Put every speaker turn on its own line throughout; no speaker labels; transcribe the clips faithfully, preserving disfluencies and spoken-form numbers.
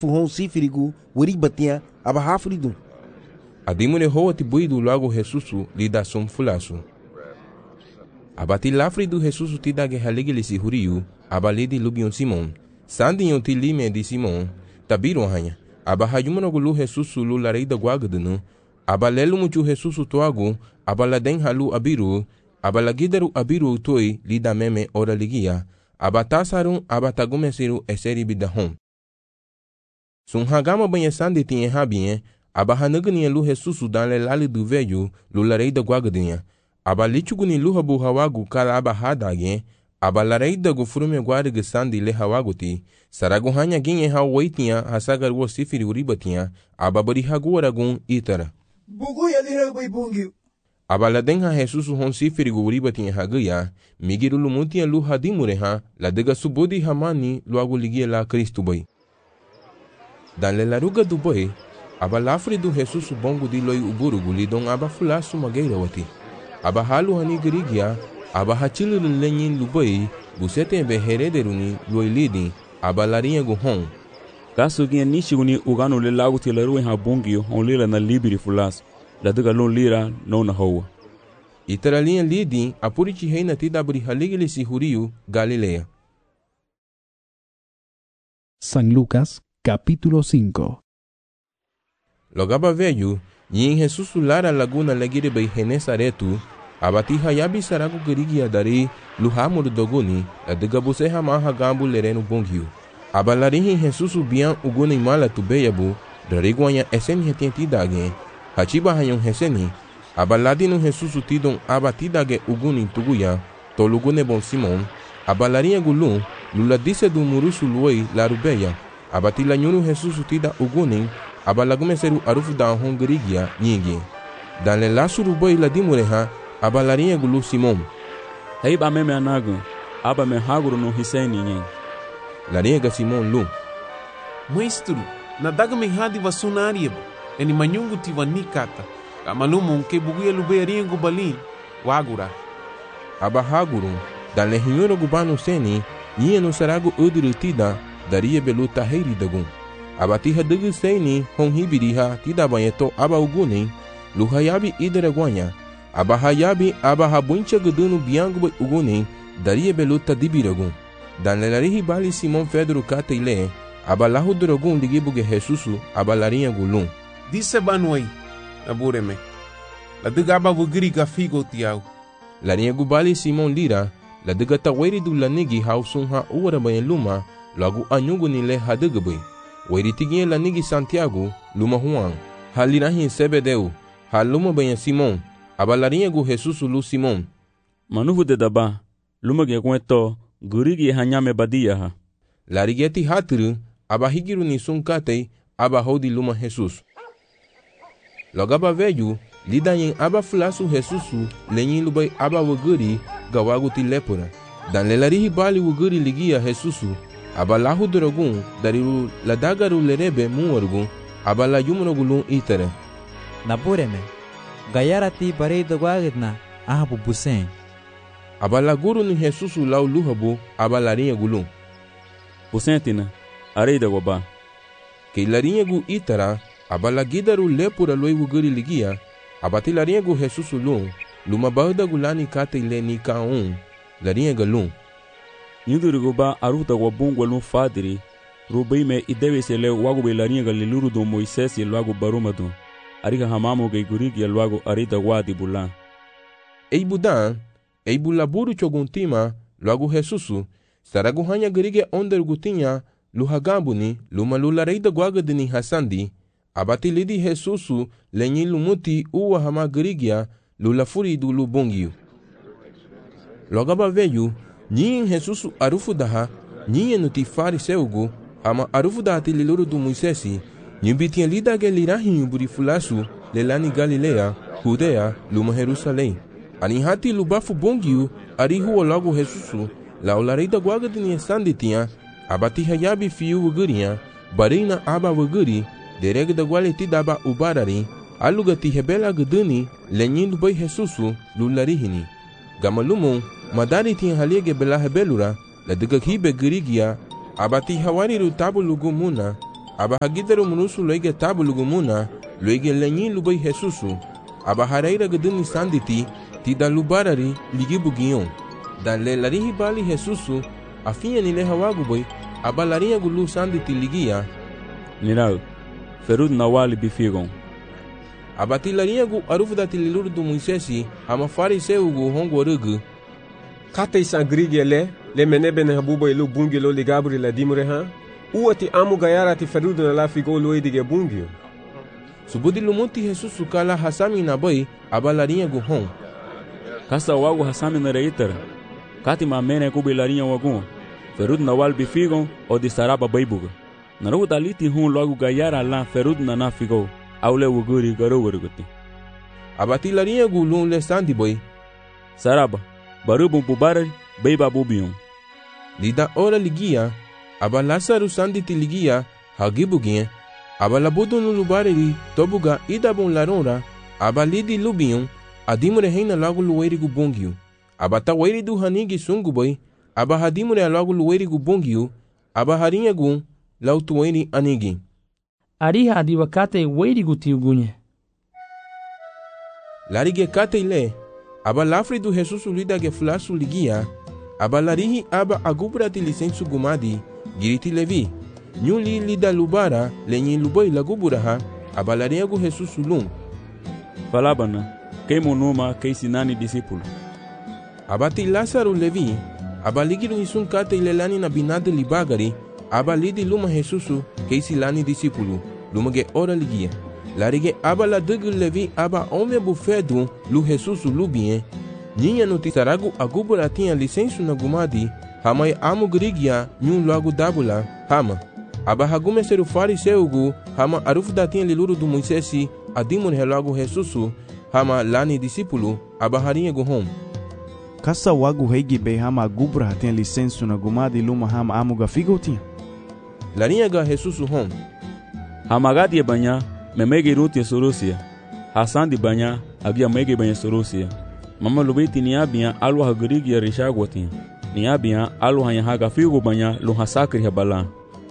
fuhon sifirigu wuri batia abahafridu.
Adimune ho atibuidu logo Jesusu lida sum fulasu. Abati lafridu Jesusu tidage haligili si huriu, abalidi lubion Simon, sandinho ti lime di Simon, tabiru hanya, abahayumonogulu Jesusu lu lareida guagadunu, abalelu muchu Jesusu toagu, abaladen halu abiru, abalagidaru abiru toi lida meme ora ligia, abatasarum abatagumesiru eseri bidahom. Sun hagama banha sandi tinha rabinha, abahanagania lu Jesusu danle lali do velho, lu lareida guagadinha, abalichuguni lu habu hawagu kala abahadagen, abalareida gu frume guarga sandi le hawaguti, saragu hanya ginhe hawaitinha, hasagar wo sifiri uribatinha, ababari haguaragun itara.
Bugu ya lira bai bungi.
Abaladenha Jesusu hon sifiri gu uribatinha hagaya, migiru lumutia lu hadimureha, la dega subodi hamani lu aguligia la Cristo bai. Dan le laruga do boi, aba lafri do Jesusu bongo di loi uburugu lidon aba fulasu mageira wati. Aba halu hani gerigia, aba hachilu lenyin lubai, busete be herederuni loi lidin, aba larinha gu hon.
Kaso ginha nishiguni ugano le lago te larui ha bongi on lila na libiri fulas, la dega lon lira non na hoa.
Itaralinha lidin, apurichi reina tidabri haligili si huriu, Galileia.
San Lucas, capítulo cinco.
Logaba veio, e em Jesusu lara laguna legirebe Genesaretu, abati hayabi saragu gerigia dari, luhamur doguni, la degabuse hamaha gambu lereno bongiu. Abalarihi Jesusu bian uguni mala tubeyabu, dariguanya esen retentidage, hachiba hayon heseni, abaladino Jesusu tidon abatidage uguni tuguya, tolugune bon Simon, abalarinha gulun, lula disse do murusu luoi larubeya, abatila nyunu Jesusu tida ugunin, abalagumeseru arufu da hongerigia nyingi. Dan le lasuru boi la dimureha, abalarinha gulu Simon.
Hei ba meme anagu, aba me haguru no hiseni nyen.
Larinha Simon lu.
Maestro, na daga me hadi vasunarieba, eni manyungu tiva nikata, kamalumo nke buguya lube ringu balin, wagura.
Aba haguru, dan le hinyoro gubano seni, nyie no saragu uduru tida, daria belu tahiri dagun. Abatiha degu seni hon hibiriha tida banyeto aba ugunin, luhayabi ideraguanya, abahayabi abahabuncha gudunu biangu ugunin, daria belu tadibiragun. Dan lelarihi bali Simon Pedro kata ile, abalahu drogun ligibuge Jesusu, abalarinha gulun.
Disse banuai, abureme. La dega aba vugiri gafigo tiau.
Larinha gubali Simon lira, la dega taweri du lanigi hausun ha uara banha luma, logo anyungu nile hadegabui. Wairitigin lanigi Santiago, luma Juan, halirahin Sebedeu, haluma banha Simon, abalarinha gu Jesusu lu Simon.
Manuvu de daba, luma ge kueto, gurigi hanyame badia ha.
Larigeti hatru, abahigiru ni sunkatei, abahodi luma Jesus. Logaba veio, lidayin aba fulasu Jesusu, lenyin lubai aba waguri, gawaguti lepura. Dan lelarihi bali waguri ligia Jesusu, abalahu drogun, dariru ladagaru lerebe muargun, abala yumrogulun itere.
Nabureme, gayarati bareido guagna, ahabu busen.
Abalaguru ni Jesusu lau luhabu, abalarinha gulun.
Busentina, areida goba.
Que larinha gu itara, abalagidaru lepura loi wuguri ligia, abatilarinha gu Jesusu lun, luma bahda gulani kate ile ni kaun, larinha galun.
Yuduru goba aruta wabungwa lun fadiri, rubeime ideve se le wago be larinha galiluru do Moisés e logo barumadu, ariga hamamu ge gurigi e logo arida wadi bulan.
Ei budan, ei bulaburu choguntima, logo Jesusu, saragu hanya gerige onder gutinha, luhagambuni, luma lulareida guagadini hasandi, abati lidi Jesusu, lenyi lumuti uwa hama gerigia, lulafuri du lubongiu. Logaba veio, nyin Jesusu arufu daha, nyin nuti fariseugu, ama arufu daha tililuru du Moisesi, nyibitinha lida gelirahinho burifulasu, lelani Galileia, Judea, luma Jerusalém. Anihati lubafu bongiu, arihu logo Jesusu, la olareida guagadini sanditinha, abati hayabi fiu wugurinha, barina aba wuguri, dereg da gualeti daba ubarari, alugati hebela guduni, lenyin lubai Jesusu, lularihini. Gamalumon, madari tinha haliege bela hebelura, la degakhibe gurigia, abati hawariru tabu lugumuna, aba hagidaro munusu loige tabu lugumuna loige lenyi lubai Jesusu aba haraira gedeni sanditi ti da lubarari ligi bugion da le larihi bali Jesusu afinha ni le hawagu boy aba larinha gulu sanditi ligia
Nirau, ferud nawali bifigon.
aba ti larinha gu arufu da tililuru do Moisesi ama fariseu gu hongo rugu
Kata isa grigele le menebe ne habubo ilu bungilo li gabri la dimure ha uati amu gayara ti ferudu na la figo loidige bungio
subudi lumunti Jesusu kala hasami na boy aba larinha gu hon
Kasa wagu hasami na reitara. Kati ma mene kubi larinha wagun. Ferud nawal bifigon o di saraba baibuga. Naru daliti hun logo gayara la ferud na na figo. Aule wuguri garo warguti.
aba ti larinha gu lun le sandi boy
Saraba, barubu bubarari, beiba bubion.
lida ora ligia aba Lasaru sanditi ligia hagibuginha aba labudu no lubariri tobuga idabon larora aba lidi lubion adimure reina logo lueiri gu bongio aba ta weiri du hanigi sungu boy aba hadimure logo lueiri gu bongio aba harinha gu lautueiri anigi
Ariha adiwakate weiri gu tiugunye.
larige kate ile aba lafri do Jesusu lida ge flasu ligia aba larihi aba agubra ti licensu gumadi giriti levi nyuli lida lubara lenyi luboi laguburaha aba larinha gu Jesusu lum
Falabana, kei monuma, kei sinani discípulo.
aba ti Lasaru levi aba ligiru hisun kate ile lani na binade libagari aba lidi luma Jesusu keisi lani discípulo luma ge ora ligia larige aba la dugu levi aba ome bufedu lu Jesusu lubien ninha no tisaragu agubura tinha licensu na gumadi hamai amu grigia nyun logo dabula hama aba hagume seru fariseugu hama arufu da tinha liluru do Moisesi adimur logo Jesusu hama lani discípulo aba harinha gu hom
Kasa wagu heigi be hama gubra tem licensu na gumadi luma hama amuga figotinha.
larinha ga Jesusu hom
Hamagadi e banha, memege ruti sorosia. Hasan di banha, agia mege banha sorosia. Mama lubeti ni abia alu hagurigi ya rishagwatin. Ni abia alu hanya haga figo banha lu hasakri habala.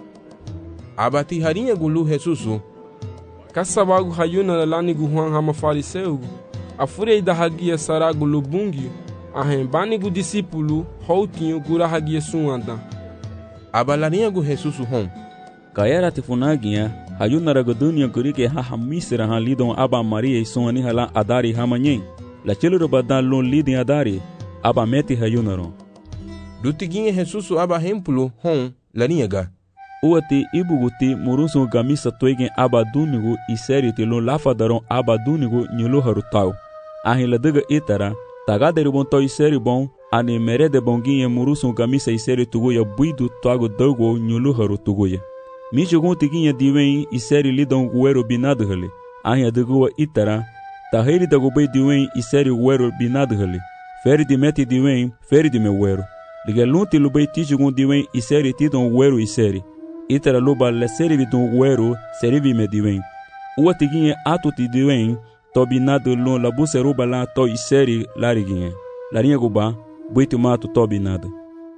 aba ti harinha gu lu Jesusu
Kasa wagu hayuna na lani gu huan hama fariseu afurei da hagia saragu lu bungio ahembani gu discípulo houtinho gura hagia suanda
aba larinha gu Jesusu hom
Kayara tifunagia, hayuna ragadunia kurike ha hamisira ha lidon aba Maria e sonani hala adari hamanyen. La chelo badan lon lidin adari, aba meti hayunaron.
dutiguinha Jesusu aba hempulo hom larinha ga
Uati ibuguti murusun gamisa toigen aba dunigu i seriti lon lafadaron aba dunigu nyulu harutau. Ahin la daga itara, tagaderi bon toi seri bon, ani merede bonginha murusun gamisa i seri tuguya buidu toago dogo nyulu harutuguya. Michogun tiguinha diwen i seri lidon guero binado hali. Ahin adagua itara, taheri dagubei diwen i seri guero binado hali. Feri di meti diwen, feri di me guero. Liga lunti lubei tichogun diwen i seri tidon guero i seri. Itara luba le serivi don guero serivi me diwen. Ua tiguinha atu ti diwen, to binado lon labu seruba la to i seri lariguinha. Larinha guba, buitu mato to binado.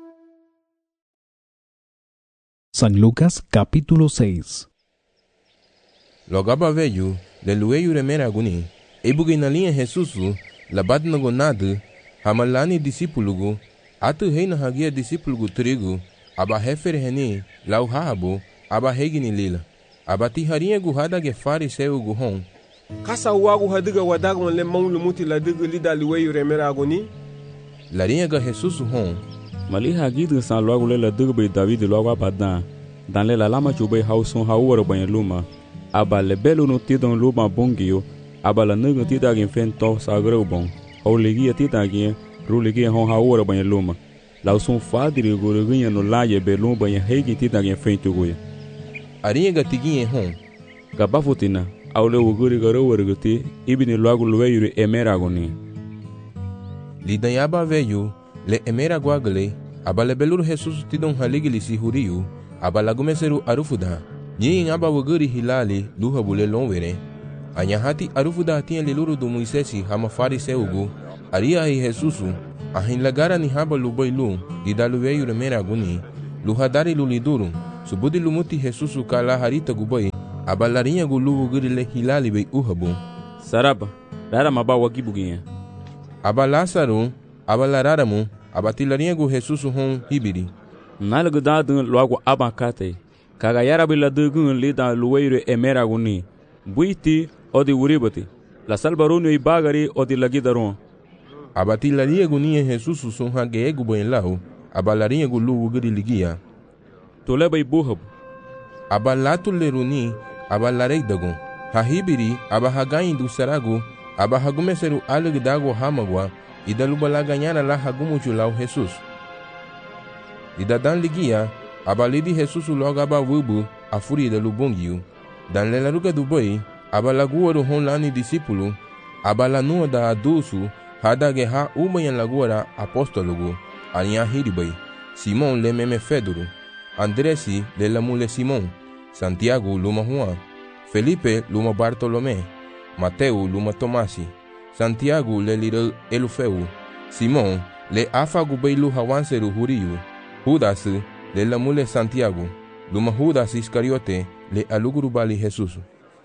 San Lucas capítulo seis.
logaba veio le lueyu remera guni ebugi na linha Jesusu labat na gonado hamalani discípulo gu atu reina hagia discípulo gu trigo aba refer heni lau habo aba regini lila aba ti harinha gu hada ge fariseu gu hon
Kasa wagu hadiga wadagon le maulu muti la diga lida liweyu remera agoni
larinha ga Jesusu hon
Mali hagidu san logo le la dugbe David logo abadan. Dan le la lama chube hauson hawara banha luma. Aba le belo no tidon luma bongio. Aba la nugu tidagin fento sagreu bon. Hau legia tidagin ru legia hon hawara banha luma. Lauson fadri guruguinha no laje belum banha hegi tidagin fento goya.
arinha ga tiguinha hon
Gabafutina. Aule uguri garo warguti ibini logo lueyure emera agoni.
lidanhaba veio le emera guagale aba le beluru Jesus tidon haligili si huriu aba lagumeseru arufuda nyin aba waguri hilali luha bule lonwere anyahati arufuda tinha liluru do Moisesi hama fariseugu aria hi Jesusu ahin lagara ni haba luboi lu lidaluveyu remera guni luha dari luliduru Subudi lumuti Jesusu kala harita gubai, abalarinha gulubu girile hilali bei uhabu.
Saraba, rara maba wagibuginha.
Aba Lázaro, aba lararamu, abatilarinha gu Jesusu hon hibiri.
Nalgu dadun logo abakate. Kaga yara bila dugun lida luweire emera guni. Buiti odi uribati. La salvarunu i bagari odi lagidaron.
Abatilarinha gunia Jesusu son hageegu bem lau, abalarinha gulubu giriligia.
Toleba i buhabu.
Abalatu leruni, abalarei hahibiri, abahagain do saragu, abahagumeseru alegdago hamagua, e da lubalaganyana la hagumuchulau Jesus. E da dan ligia, abalidi Jesus logo abawubu, a fúria da lubongiu. Dan lelaruga do boi, abalagua do honlani discípulo, abalanua da adusu, hadageha umayan laguara apóstologo, alinha hiribai, Simão le meme Fedoro, Andresi le la mule Simão, Santiago luma Juan, Felipe luma Bartolomé, Mateo luma Tomasi, Santiago le lira Elufeu, Simão le afagu beilu hawanseru huriu, Judas le la mule Santiago, luma Judas Iscariote le aluguru bali Jesus.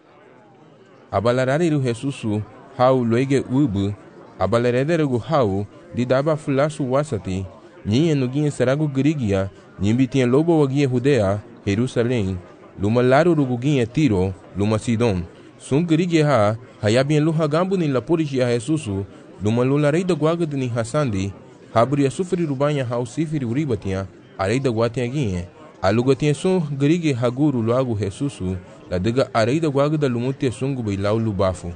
Abalarariru Jesus hau loige ubu, abalarederegu hau didaba fulasu wasati, Ninha nuguinha saragu grigia, nimbitinha lobo waguinha Judea, Jerusalém, luma laru ruguinha Tiro, luma Sidon, sun grigia ha, hayabinha luhagambu ni lapurigia Jesusu, luma lularei da guaga de ni Hassandi, habria sufri rubanha hau sifiri uribatinha, arei da guatinha guinha, alugatinha sun grigia haguru loagu Jesusu, la diga arei da guaga da lumutia sungu beilau lubafu.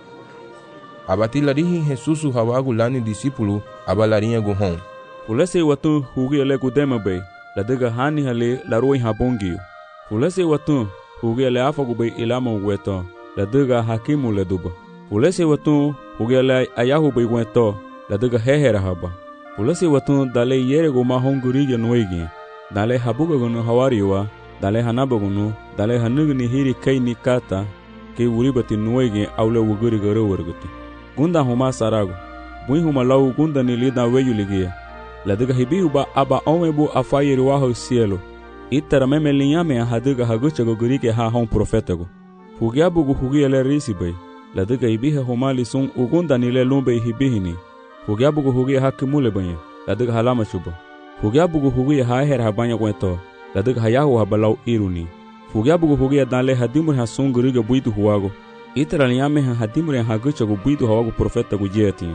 Abatilarihi Jesusu hawagu lani discípulo, abalarinha guhon.
Fulese watu hugi ele kudema bei, la diga hani hale la roi habongiu. Fulese watu hugi ele afagu bei ilama uweto, la diga hakimu le duba. Fulese watu hugi ele ayahu bei weto, la diga hehera haba. Fulese watu dale yere goma hongurige nuegi, dale habuga gunu hawariwa, dale hanaba gunu, dale hanugni hiri kai ni kata, ke uribati nuegi aule wuguri garo warguti. Gunda huma saragu, bui huma lau gunda ni lida weyu ligia. La diga hibiuba aba omebu afayiri waho cielo. Itara meme linhame a hadiga hagucha gogurike ha hon profetago. Fugiabu gu hugiele risibay. La diga hibiha homali sun ugunda nile lumbe hibihini. Fugiabu gu hugia hakimule banye. La diga halama chuba. Fugiabu gu hugia haher habanya kwento. La diga hayahu habalau iruni. Fugiabu gu hugia danle hadimur ha sun guriga buitu huwago. Itara linhame ha hadimur hagucha gu buitu hawago profetago jeatinho.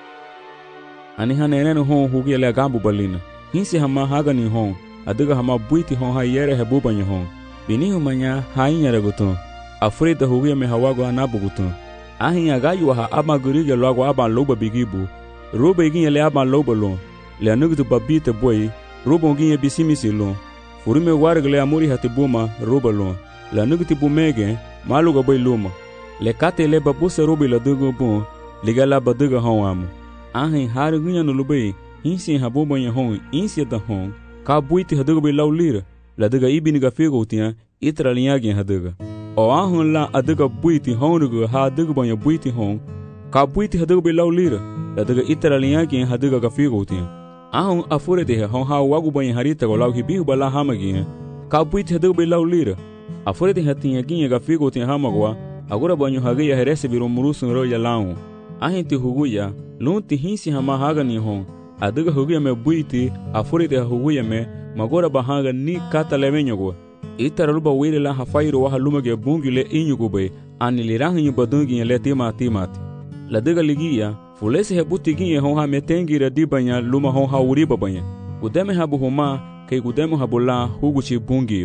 Ani hanenenu hon hugi ele agambu balina. Hinsi hama hagani hon, adiga hama buiti hon ha yere hebubanya hon. Binihu manya hainya reguton. Afrida hugi me hawago anabu guton. Ahin agayu ha aba gurige logo aba loba bigibu. Roba igin ele aba loba lon. Le anugutu babite boy, roba igin bisimisi lon. Furime wargle amuri hatibuma roba lon. Le anugutu bumege, maluga boy luma. Le kate le babuse robi la dugo bon, ligala baduga hon amu. Ahin hari gunya no lubei, insi habobo nya hon, insi da hon, ka buiti haduga bei lau lira, la diga ibini ga figo tia, itra linyagi haduga. O ahun la aduga buiti honuga ha aduga banya buiti hon, ka buiti haduga bei lau lira, la diga itra linyagi haduga ga figo tia. Ahun afure de hon ha wagu banya harita go lau hibihu bala hamagi, ka buiti haduga bei lau lira. Afure de hatinha ginha ga figo tia hamagwa, agora banyo hagia herese biro murusun ro ya lau. Ahin ti huguya, lunti hinsi hama haga ni hon, adiga huguya me buiti, afurite huguya me, magora bahaga ni kata lemenyogo. Itara luba wile la hafairu waha lumage bungile inyugube, ani lirahi nyubadungi le tima timati. La diga ligia, fulesi hebuti ginye hon ha metengi radibanya luma hon ha uriba banya. Gudeme habu huma, kei gudemu habula huguchi bungiyo.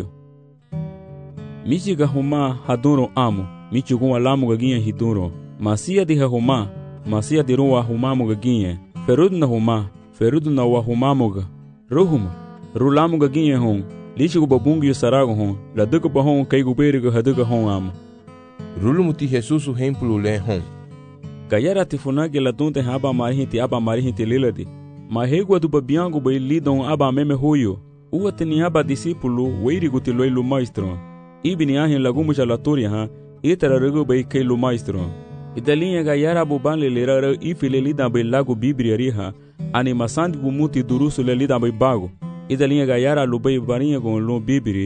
Michiga huma haduro amu, michiguwa lamu gaginye hiduro. Masia diha huma, Masia de ruwa humamuga ginye, ferudna huma, ferudna wa humamuga. Ruhuma, rulamuga ginye hon, lichigu babungi sarago hon, la duka bahon kaigu beriga haduga hon amu.
Rulumuti Jesusu hempulu le hon.
Gayara tifunage la dunte haba marihinti aba marihinti liladi. Mahegua du babiango bai lidon aba meme huyo. Uwa tini aba discípulo weirigu tiloilu maestro. Ibini ahin lagumu jalatoria ha, itara rego bai kailu maestro. Idalinha gayara buban le lera ifile lida bai lago bibria riha, animasandi gumuti durusu le lida bai bago. Idalinha gayara lubai barinha gon lon bibiri,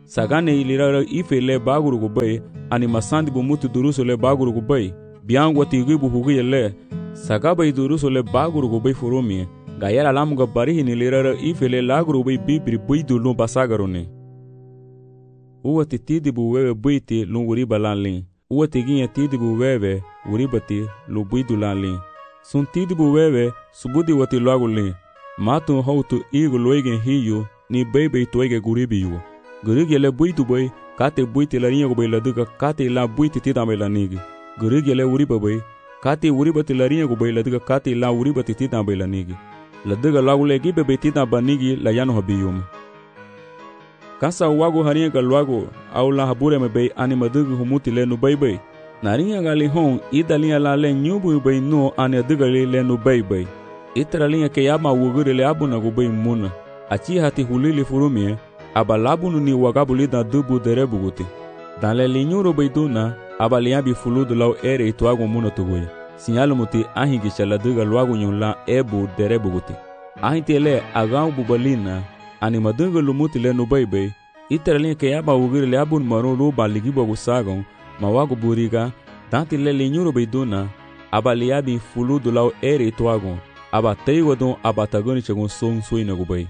sagane ilirara ife le baguru gubay ani masandi bu mutu duruso le baguru gubay biangwa tigibu hugiye le sagaba iduruso le baguru gubay furumie gayara lamuga barihi nilirara ife le laguru gubay bibri buidu lu basagarune uwa titidi bu wewe buiti lu uriba lanlin uwa tiginya tidi bu wewe uribati lu buidu lanlin sun tidi bu wewe subudi wati lagulin matu hautu igu loigen hiyu ni bebe toige guribiyu gurigi le buitu boy kate buiti la ringa boy la duga kate la buiti tida me la nigi gurigi le uriba boy kate uribati la ringa boy la duga kate la uribati tida me la nigi la duga lagule gi bebe tida banigi la yano habiyum kasa wago haringa ga lwago au la habure me bay ani madugu humuti le nu bay bay naringa gali hon idalia la le nyubu bay no ani duga le nu bay bay itaralinga ke yama wugure le abuna go bay muna achi hati hulili furumie abalabunu ni wagabuli da dubu derebuguti dan le linyuro bayduna abaliabi fuludu law ere ituago muno tugoya sinyalu muti ahingi chala duga lwago nyula ebu derebuguti ahintele agau bubalina ani madunga lumuti le nubaybay itaralinga ke yaba wugure le abun maro lo baligibo gusagon mawago buriga danti le linyuro bayduna abaliabi fuludu law ere ituago aba teiwadon abatagoni chegon son suina gubay.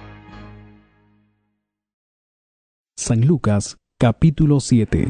San Lucas, capítulo siete.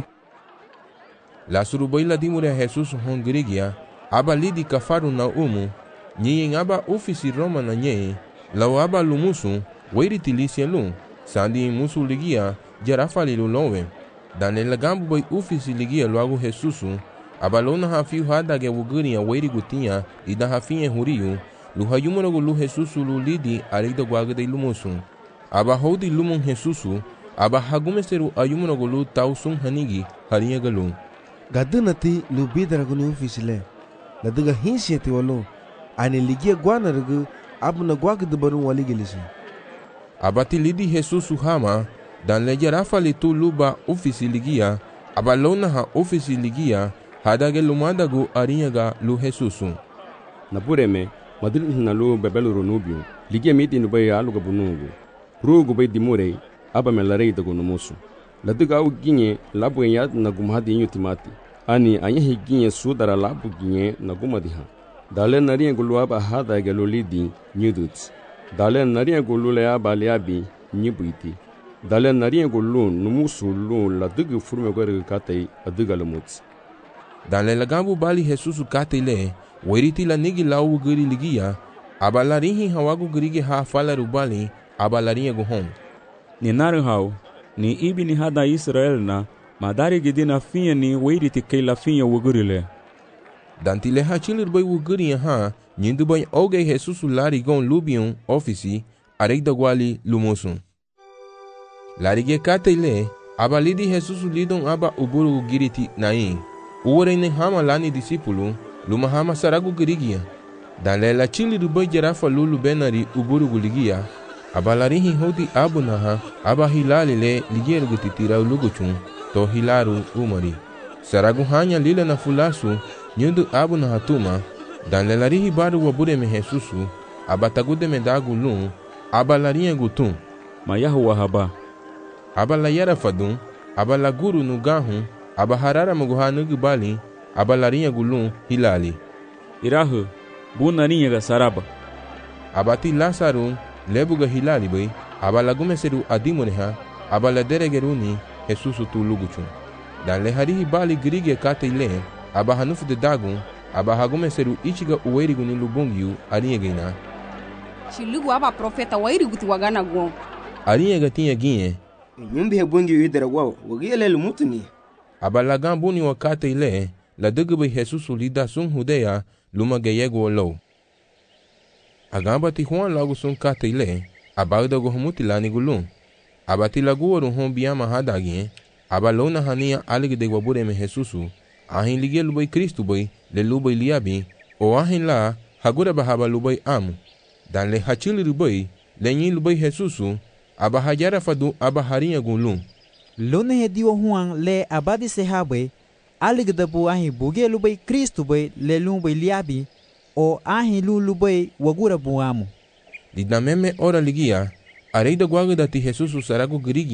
La surubaila dimure a Jesus hongrigia, aba lidi kafaru na umu, nyen aba ofisi Roma na nye, lau aba lumusu, weiri tilisia lum, sandi musu ligia, jarafali lulowe, dan le gambu boy ofisi ligia luagu Jesusu, aba lona hafiu hadage wuguria weiri gutinha, ida hafinye huriu, luha yumorogo lu Jesusu lu lidi arida guaga de lumusu, aba hodi lumon Jesusu, aba hagumeseru ayumunogo lu tausun hanigi harinha galu
gaduna ti lu bidarago ni ofisile la duga hinsiete walu ani ligia guana rugu abuna guaga de barun wali gelisi
aba ti lidi Jesusu hama dan le jarafali tu luba ofisi ligia aba lona ha ofisi ligia hadage lumadago arinha ga lu Jesusu
napureme madrid na lu bebelu runubio ligia miti nubai aluga bunugo rugo bay dimure aba melarei dago numusu la duga au ginye labu ya na gumhadi nyu timati ani anya higinye sudara labu ginye na gumadiha dale nariya gulu aba hada galolidi nyudut dale nariya gulu le aba liabi nyibuiti dale nariya gulu numusu lu la duga furme gore katay aduga lamut
dale lagambu bali Jesusu katay le weriti la nigi lawu guri ligia aba larihi hawagu gurige ha fala rubali aba lariya guhon
ni naruhau ni ibi ni hada Israel na madari gidina finha ni weiriti keila finha wugurile
dantile hachilir boy wuguri ha nyindu boy oge Jesusu lari gon lubion ofisi areida gwali lumusu larige katele aba lidi Jesusu lidon aba uburu giriti nai uwere hama lani disipulu luma hama saragu girigia dale la chilir boy jarafa lulu benari uburu guligia abalarihi hodi abunaha aba hilali le ligeru gutitira uluguchun to hilaru umari saragu hanya lila na fulasu nyudu abunaha tuma dan lelarihi baru wabure me Jesusu abatagude me dagu lun abalarihi gutun
mayahu wahaba
abala yara fadun abala guru nugahu abaharara muguhanu gubali abalarihi gulun hilali
irahu bunarinha ga saraba
abati lasaru lebuga hilali bay abala gumeseru adimuneha abala deregeruni Jesusu tu luguchun dan le harihi bali grige katile aba hanufu de dagun aba hagumeseru ichiga uwerigu ni lubungiu ariyegeina
shilugu aba profeta wairigu ti wagana gon
ariyega tinha ginye
nyumbi hebungi yidera wao wagile lumutuni
abala gambuni wakate ile la dugbe Jesusu lida sun hudeya luma geyego lo agamba ti Juan lagu sun kate ile abagda go humuti lani gulun abati lagu woru hon biyama hadagi abalona hania alig de wabure me Jesusu ahin ligel boy Kristu boy le luboy liabi o ahin la hagura bahaba luboy am dan le hachili luboy le nyi luboy Jesusu aba hajara fadu aba harinha gulun
lone hediwa Juan le abadi sehabe alig de bu ahin buge luboy Kristu boy le luboy liabi o ahin lu luboy wagura buamu
didna meme ora ligia areida guaga dati Jesusu saragu grigia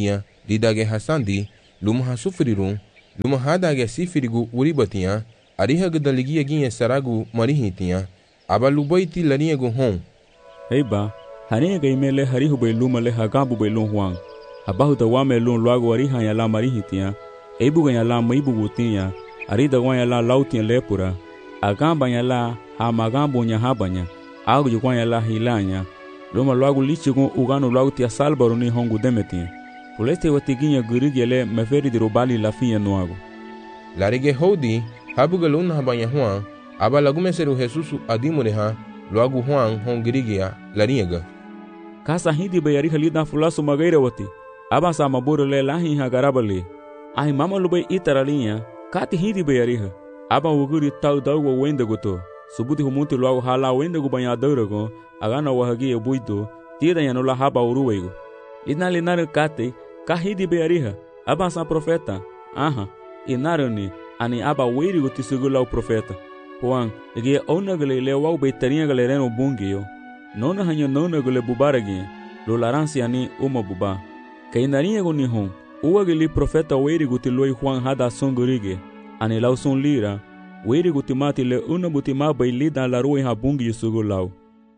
lidage hasandi luma hasufriru luma hadage sifirigu uribatiya arihaga daligia ginye saragu marihitiya aba lubaiti laniego hon
heiba haniga imele harihu bai luma le hagabu bai lun huang abahu da wame lun luago ariha ya la marihitiya eibu ya la maibu gutiya arida gwa ya la lautiya lepura agamba ya la ha magambo nya habanya agu jukwa ya la hilanya luma luago lichigu ugano luago tia salbaro ni hongu demeti pulete watiginya gurigele meferi di robali la fiya nuago
larige hodi habuga lun habanya huang aba lagumeseru Jesusu adimureha luagu huang hongirigia lariega
kasa hindi bayari halida fulasu magaira wati aba sa maburu le lahi ha garabali ai mama lubai itaralinha kati hindi bayari ha aba uguri tau dau wo wenda goto subuti humunti luagu hala wenda gu banya daurago agana wahagi buito tira ya no la haba uruwego lina linar kate ka hindi bayari ha aba sa profeta aha inarani ani aba wiri goti sugula o profeta Juan, ege ona gale le wau beitarinha galera no bungio. Nona hanya nona gale bubaragi, lo laransi ani uma buba. Kainarinha go nihon, uwa gale profeta weri guti loi Juan hada songurige. Ani lau son lira, weri guti mati le una buti ma bailida la roi ha bungio sugo lau.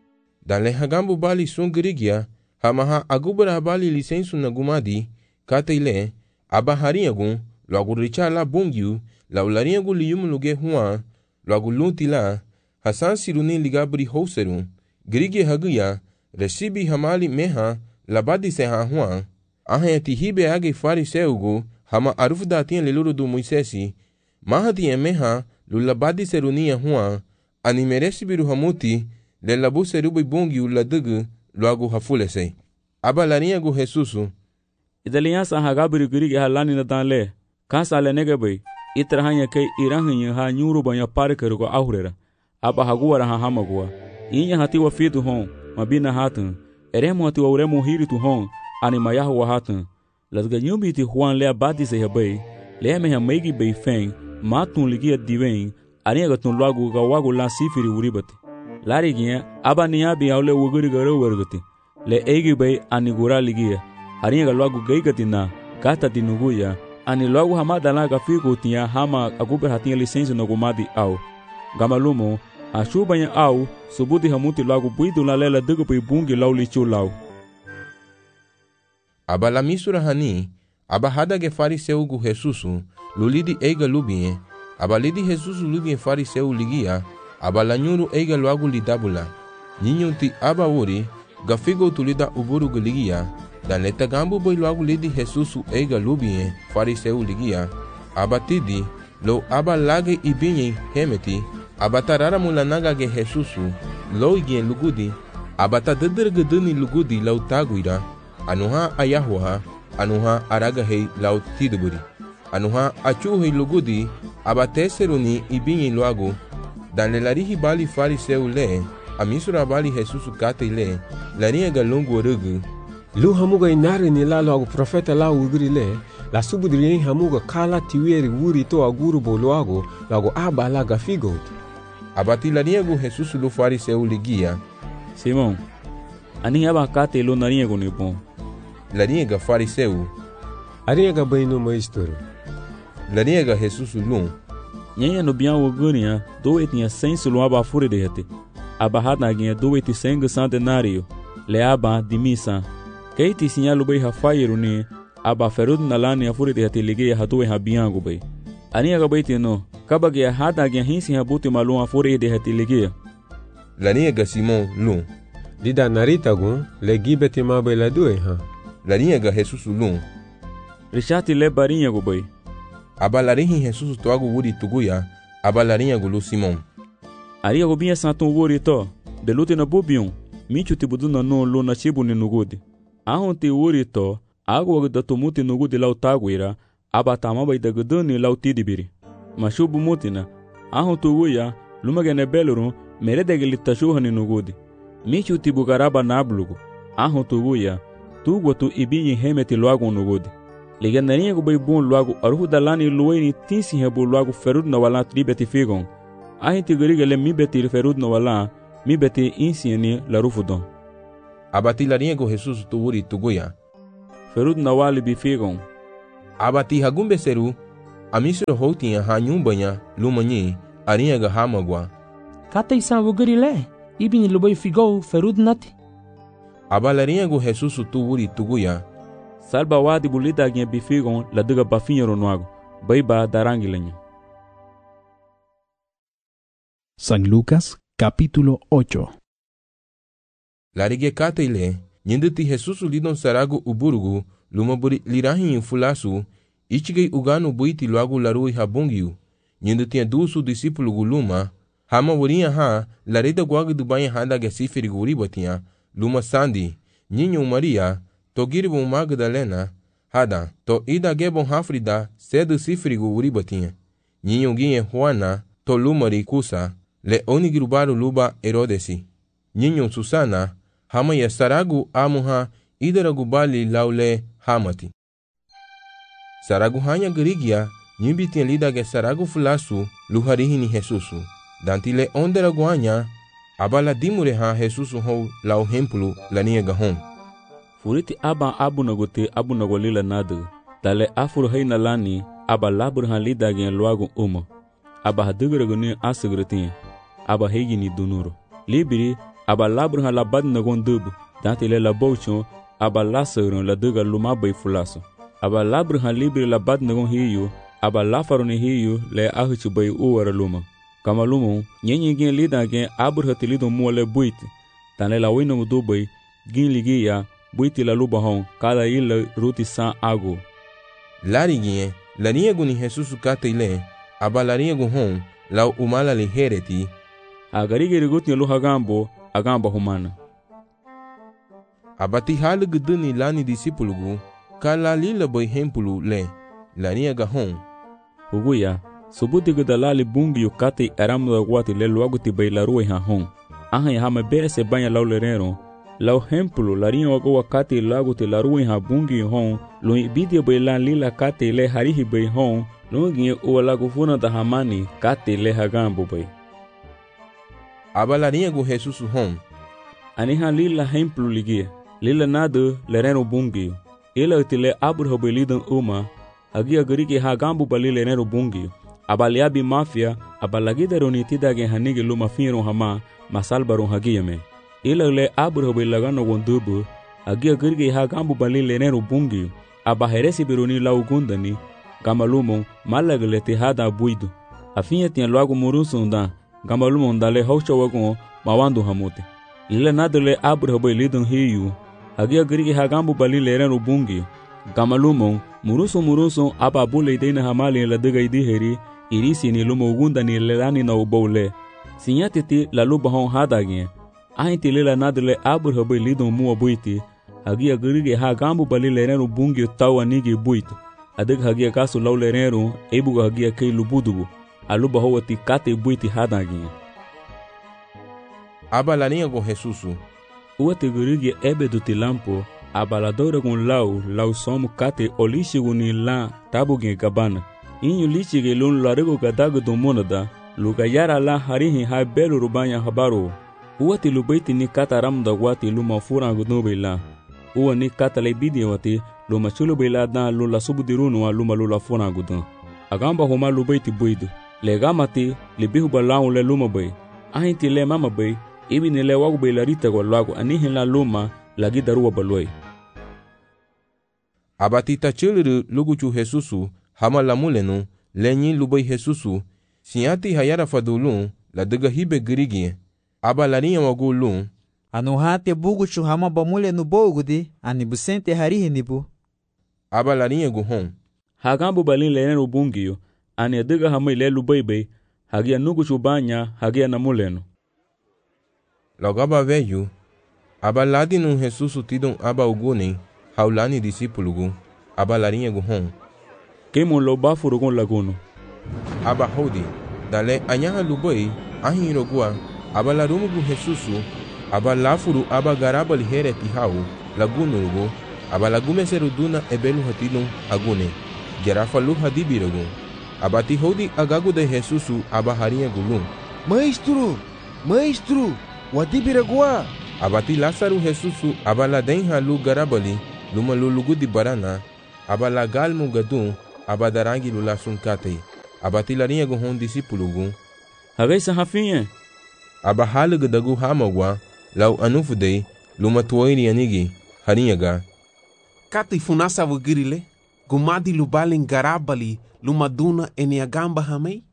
Dan le hagambu bali songurigia, hamaha agubara bali lisensu na gumadi, kate ile, abaharinha gun, lo aguricha la bungio, la ularinha gu liyum luge Juan, logo lunti la hasan siruni ligabri houseru grige haguya recibi hamali meha labadi se ha huan ahenti hibe age fariseugo hama arufda tin leluru do moisesi mahadi meha lulabadi serunia huan ani merecibiru hamuti le labu serubi bongi uladugu logo hafulese abalarinha go Jesusu
idaliansa hagabri grige halani na danle kasa le negabai itrahanya kai irahanya ha nyuru banya parker go ahurera aba haguara ha hamagua inya hati wa fitu hon mabina hatun eremo hati wa uremo hiritu hon ani mayahu wa hatun lasga nyumbi ti Juan le abadi se habai le me ha meigi bei feng matun ligia diven ani ga tun lagu ga wagu la sifiri uribati lari giya aba niya bi awle wuguri garo wargati le egi bei ani gura ligia ani ga lagu geigati na kata dinuguya ani logo hamada la gafigo tinha hama aguber hatinha licença no gumadi au gamalumo a chubanha au subudi hamuti logo buido la lela dugo pai bungi lau lichu lau
abala misura hani abahada ge fariseu gu Jesusu lulidi eiga lubie abalidi Jesusu lubie fariseu ligia abala nyuru eiga logo lidabula ninyunti aba uri gafigo tulida uburu ligia dan leta gambu boy logo lidi Jesusu eiga lubie fariseu ligia abatidi lo aba lage ibinye hemeti abatarara mulanaga ge Jesusu lo igien lugudi abata dedergedeni lugudi lau taguira anuha ayahuha anuha araga hei lau tiduburi anuha achuhi lugudi abateseruni ibinye logo dan lelarihi bali fariseu le amisura bali Jesusu kate le lania galungu rugu
lu hamuga inari ni la logo profeta la ugri le la subudri hamuga kala tiweri wuri to aguru boloago logo aba la gafigot
abati lania go Jesusu lu fariseu ligia
Simon ani aba kate lo nania go nipon
lania ga fariseu
aria ga baino maestro
lania ga Jesusu lu
nyanya no bian wogunia do etinha senso lo aba fure de hete aba hata ginha do eti senga centenario le aba de missa keiti sinyalu bai hafairu ni aba ferud nalani afuri de hete lege hatu ha biango bai ani aga bai tino kabage hata ginha hinsi habuti malum afuri de hete lege
lania ga Simon lu
dida narita gun le gibeti ma bai la due ha
lania ga Jesusu lu
rishati le barinha go bai
abalarinhi Jesusu toago wuri tuguya abalarinha go lu Simon
aria go bia santo wuri to de lute na bobion michu tibudu na no lo na chibu ni nugudi ahon ti wuri to ago da tumuti nugudi lau taguira abatama bai da guduni lau tidibiri mashubu mutina ahon tuguya lumagene beluru mere de gelitashuha ni nugudi michu tibu garaba nablugo ahon tuguya tugo tu ibinyi hemeti loago nugudi ligenarinha go bai bon loago aruhu dalani luweni tinsi hebu loago ferud na wala tribeti figon ahin tigurigele mi beti ferud na wala mi beti insieni la rufudon
abati larinha go Jesusu tu wuri tuguya
ferud na wali bifigam.
Abati hagumbe seru, amisro houtinha hanyum banha, lumanyi, arinha ga hamagwa.
Kata isan vugari le, ibini lubai figou ferud nati.
Abalarinha go Jesus tu wuri tuguya.
Salba wadi bulida ginha bifigam la duga bafinha ronuago, baiba darangilenha.
San Lucas, capítulo ocho.
Larige kata ile, nyinditi Jesus lidon saragu uburugu, lumaburi lirahin fulasu, ichigei uganu buiti luagu larui habungiu, nyinditi dusu discípulo guluma, hama wurinha ha, larida guagu dubanha handa gesifiri guribatinha, luma sandi, nyinho Maria, togiribu Magdalena, hada, to ida gebon hafrida, cedo sifiri guribatinha, nyinho ginhe Juana, to lumari kusa, le onigrubaru luba Herodesi, nyinho Susana, hama ya saragu amuha idaragu bali laule hamati. Saragu hanya gerigia, nyimbi tinha lida ge saragu fulasu, luharihini Jesusu. Dantile onderagu hanya, abala dimure ha Jesusu hou lau hempulu lania gahon.
Furiti aba abu nagote abu nagolila nadu, dale afuru heina lani, aba labur ha lida gen luagu uma. Aba haduguragu ni asugrutin, aba hegi ni dunuro. Libiri, aba labur ha labad nagon dubu, dantile la bouchon, aba lasurun la duga luma bay fulaso. Aba labur ha libiri labad nagon hiyu, aba lafaru ni hiyu le ahuchu bay uwara luma. Kama lumu, nyenye gen lida gen abur ha tilido muole buiti, tane la wina mudu bay, gin ligia, buiti la luba hon, kada ila ruti san ago.
Lari gen, laniego ni Jesusu kata ile, aba laniego hon, lau umala li hereti.
Agarige riguti luha gambo, agamba humana.
Abati halu guduni lani disipulugu, kala lila boy hempulu le, laniega hon.
Huguya, subuti gudalali bungi yukati aramu da wati le luaguti bay la ruwe ha hon. Aha ya hama bere se banya lau lerero, lau hempulu larinha wago wakati laguti la ruwe ha bungi hon, lo ibidia bay lan lila kati le harihi bay hon, lo ginye uwa lagu funa da hamani kati le hagambo bay.
Abalarinha Jesusu hon.
Aniha lila hemplu ligia, lila nadu lereno bungi. Ila utile abur hobelidan uma, agia gariki hagambu bali lereno bungi. Abaliabi mafia, abalagida ronitida gen hanigi luma finro hama, masalbaron hagia me. Ila ule abur hobelagano gondubu, agia gariki hagambu bali lereno bungi. Abaheresi bironi lau gundani, gamalumo malagalete hada buidu. Afinha tinha logo murunsundan, gamalumo dale haucha wagon mawandu hamote. Lila nadale abur hobe lidon hiyu, agia gariki hagambu bali lereno bungi. Gamalumo muruso muruso aba bule ideina hamali la diga idiheri, irisi ni lumo ugunda ni lelani na ubole. Sinyatiti la luba hon hadagin. Ahinti lila nadale abur hobe lidon mua buiti, agia gariki hagambu bali lereno bungi tawa nigi buitu. Adig hagia kasu lau lereno, ebuga hagia kei lubudubu. Aluba howati kate buiti hadagin.
Abalarinha go Jesusu.
Uate gurigi ebe duti lampo, abaladora gun lau, lau somu kate olishigu ni la tabugen gabana. Inyu lichige lun larigo gadagu dumonada, luga yara la harihi hai belu rubanya habaro. Uate lubaiti ni kata ramda wati luma furangu nube la. Uwa ni kata lebidi wati, luma chulu bila dan lula subudirunu wa luma lula furangu dan. Agamba homa lubaiti buidu. Le gamati, le bihu balau le luma bay. Ahinti le mama bay, ibi ni le wagu bay larita kwa lagu anihin la luma lagi daruwa balway.
Abatita chiliru luguchu Jesusu, hama la mulenu, lenyi lubay Jesusu, sinyati hayara fadulun, la diga hibe girigi, aba larinha wagu lun.
Anuhate buguchu hama ba mulenu bogudi, anibusente harihi nibu.
Aba larinha guhon.
Hagambu balin lenenu bungiyo, ani diga hama ile lubay bay, hagia nuguchu banya, hagia na mulenu.
Logaba veyu, aba ladinu Jesusu tidon aba ugune, haulani disipulugu, aba larinha guhon.
Kemo lo bafurugon laguno.
Aba hodi, dale anyaha lubay, ahin rogua, aba larumugu Jesusu, aba lafuru aba garaba lihere tihau, laguno rugo, aba lagume seruduna ebelu hatidon agune, jarafa lu hadibirogun. Aba ti hodi agagu de Jesusu aba harinha gulun.
Maestro, maestro, wadibiragua.
Abati Lázaro Jesusu aba la denha lu garabali, luma lulugu di barana, aba lagal mo gadun, aba darangi lula sun katay, aba tilarinha gu hon disipulu gu.
Hagay sa hafinha.
Aba halaga dagu hamagwa, lau anufuday, luma tuwairi anigi, harinha ga.
Katay funasa wagirile, gumadi lubalin garabali, luma duna eniagamba hamay?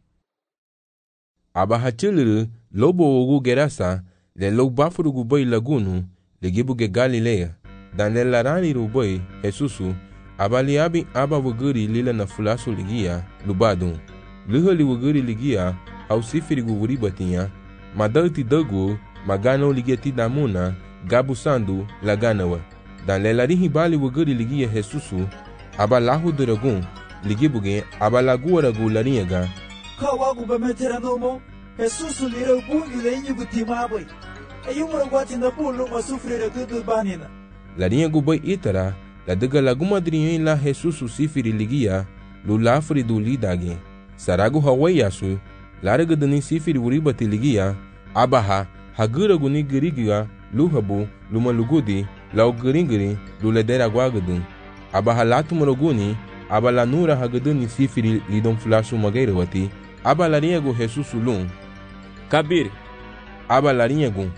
Aba hachiliru, lobo ogu gerasa, le lo bafuru gu boy lagunu, le gibu ge Galilea, dan le larani ru boy, Jesusu, aba liabi aba waguri lila na fulasu ligia, lubadun. Luhali waguri ligia, au sifiri gu wuribatinha, madalti dagu, magano ligeti damuna, gabu sandu, laganawa. Dan le larihi bali waguri ligia Jesusu, aba lahu duragun, ligibuge, aba lagu ragu larinhaga.
Kawagu bemeteranomo, Jesusu lira bungi le inyu gutimabai. Ayumura guatinda pulu masufrira kudu banina.
Larinhagu boy itara, la daga lagu madrinha la Jesusu sifiri ligia, lulafri du lidage. Saragu hawayasu, laraga dani sifiri uribati ligia, abaha, haguragu ni girigia, luhabu, luma lugudi, lau giringiri, luledera guagadun. Abaha latu moroguni, aba lanura hagaduni sifiri lidon flashu magairawati, aba larinhagu Jesusu lum.
Kabir.
Aba larinhagu.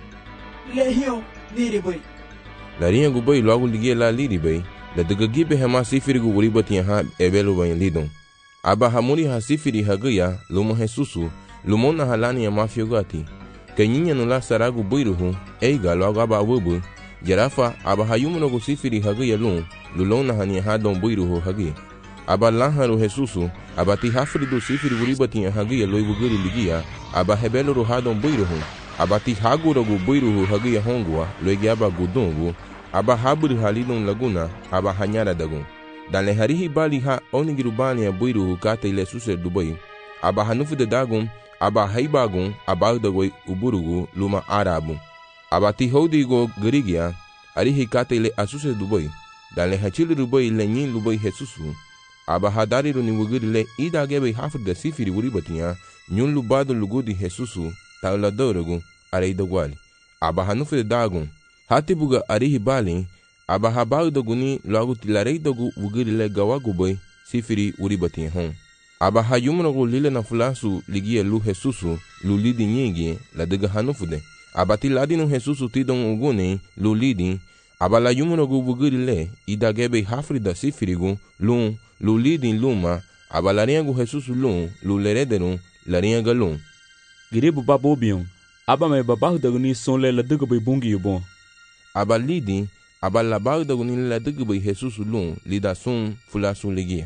Lehio, niribai.
Larinhagu boy logo ligia la liribai, la daga gibe hema sifiri gu uribati ha ebelu bain lidon. Aba hamuri ha sifiri hagaya, luma Jesusu, lumona halani ya mafiogati. Kanyinya nula saragu boiruhu, eiga logo aba wubu, jarafa aba hayumunogu sifiri hagaya lum, lulona hani hadon boiruhu hagi. Aba lanharu Jesusu, aba ti hafri do sifiri uribati hagaya loi wuguri ligia, aba hebelu ru hadon boiruhu, aba ti haguragu boiruhu hagaya hongua, loi giaba gudungu, aba haburi halidon laguna, aba hanyara dagun. Dan le harihi bali ha onigiru bali ya boiruhu kata ile suse dubai, aba hanufu de dagun, aba haibagun, aba dagoi uburugu luma arabu. Aba ti hodigo garigia, arihi kata ile asuse dubai, dan le hachili dubai le nyin dubai Jesusu, aba hadari ru ni wugiri le ida gebe hafri da sifiri uribatinya, nyun lubado lugudi Jesusu, taula doragu, are idagwali. Aba hanufu de dagun, hati buga arihi bali, aba habau doguni logo tilarei dogu wugiri le gawagu boy sifiri uribati hon. Aba hayumunogu lile na fulasu ligia lu Jesusu lu lidi nyigi la daga hanufude. Aba tiladinu Jesusu tidon uguni lu lidi, aba la yumunogu wugiri le idagebe hafrida sifirigu lu lu lidi luma, aba larinhagu Jesusu lu lu lerederu larinhaga lu.
Giribu babobion, aba me babahu daguni sonle la daga bay bungi yubon.
Aba lidi, aba labau da guni la daga bay Jesusu lum lida sun fulasu ligia.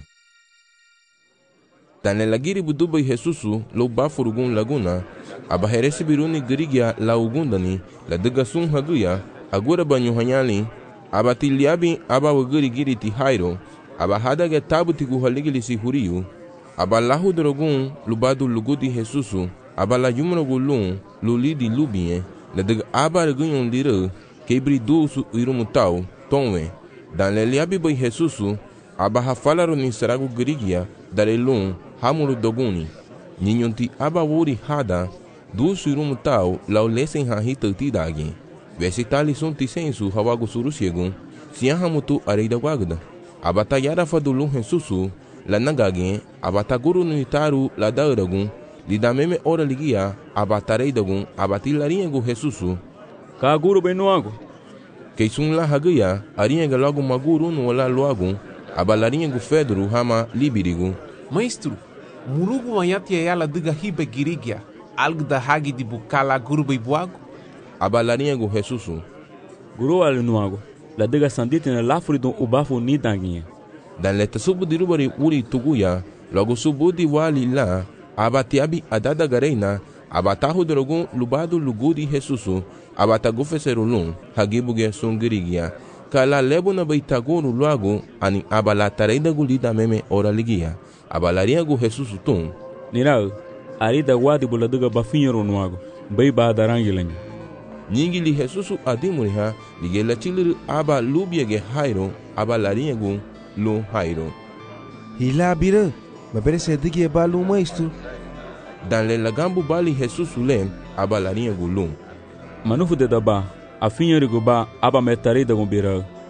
Dan le lagiri budu bay Jesusu lo bafurugun laguna, aba heresi biruni girigia la ugundani la daga sun haguya, agura banyu hanyali, aba tiliabi aba wagiri giri ti hairo, aba hadaga tabu ti guhaligili si huriyu, aba lahu drogun lubadu lugudi Jesusu, aba la yumunogu lum lulidi lubie, la daga aba regunyon lira, quebri dulsu irumutau, tonwe, dan le liabi boy Jesusu, aba hafalaru ni saragu girigia, dare lum, hamuru doguni, ninyonti aba wuri hada, dulsu irumutau, lau lesen hahita tidagi, vesitali sun tisensu hawagu surusiegun, siya hamutu areida wagda, aba tayara fadulum Jesusu, la nagagin, aba taguru nitaru la dauragun, lidameme ora ligia, aba tareidagun, aba tilarinhagu Jesusu,
Kaguru benuago.
Keisun la hagaya, arinhaga logo maguru no la loagun, abalarinhagu Fedro hama libirigu.
Maestro, murugu mayati ayala diga hibe girigia, algo da hagi di bukala guru beibuago?
Abalarinhagu Jesusu.
Guru alinuago, la diga sandite na lafuri don ubafu ni danguinha.
Dan leta subu dirubari uri tuguya, logo subu di wali la, abatiabi adada gareina, abatahu drogun lubado lugudi Jesusu, abatagu feserulum, hagibuge sungirigia, kala lebu na baitaguru luago, ani abala tareida gulida meme ora ligia, abalarinhagu Jesusu tum.
Nirau, arida wadi buladuga bafinhero nuago, bai ba darangilenga.
Nyingili Jesusu adimuriha, ligela chiliru aba lubiege hairo, abalarinhagu lu hairo.
Hilabira, maperece digi balu maestro.
Dan le lagambu bali Jesusu lem, abalarinhagu lum.
Manufu de daba, a finherigo ba aba metarei da gumbira.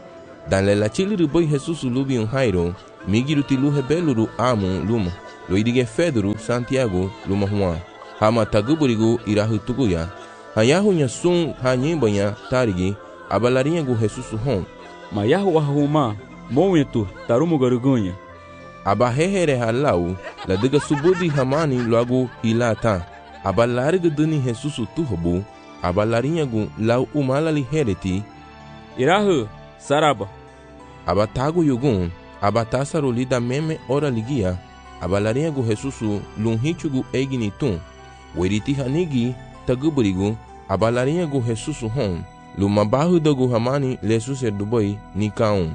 Dan la chili boy Jesus lubi un Jairo, migiru ti luhe beluru amu luma. Lo idige Fedru Santiago luma Juan. Hama taguburigu irahu tuguya. Hayahu nya sun ha nyembanya tarigi abalarinha gu Jesus hon.
Mayahu ahuma momentu tarumu garugunha.
Abahehere halau la diga subudi hamani logo hilata. Abalariga duni Jesus tuhobu. Abalarinha gu lau umalali hereti.
Irahu saraba.
Abatago yugun abatasaro lida meme ora ligia. Abalarinha gu Jesus lunhichugu eginitum. Weriti hanigi taguburigu abalarinha gu Jesus hon. Lumabahu dagu hamani lesu serdubai nikaun.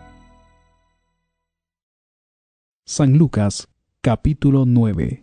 San Lucas, capítulo nueve.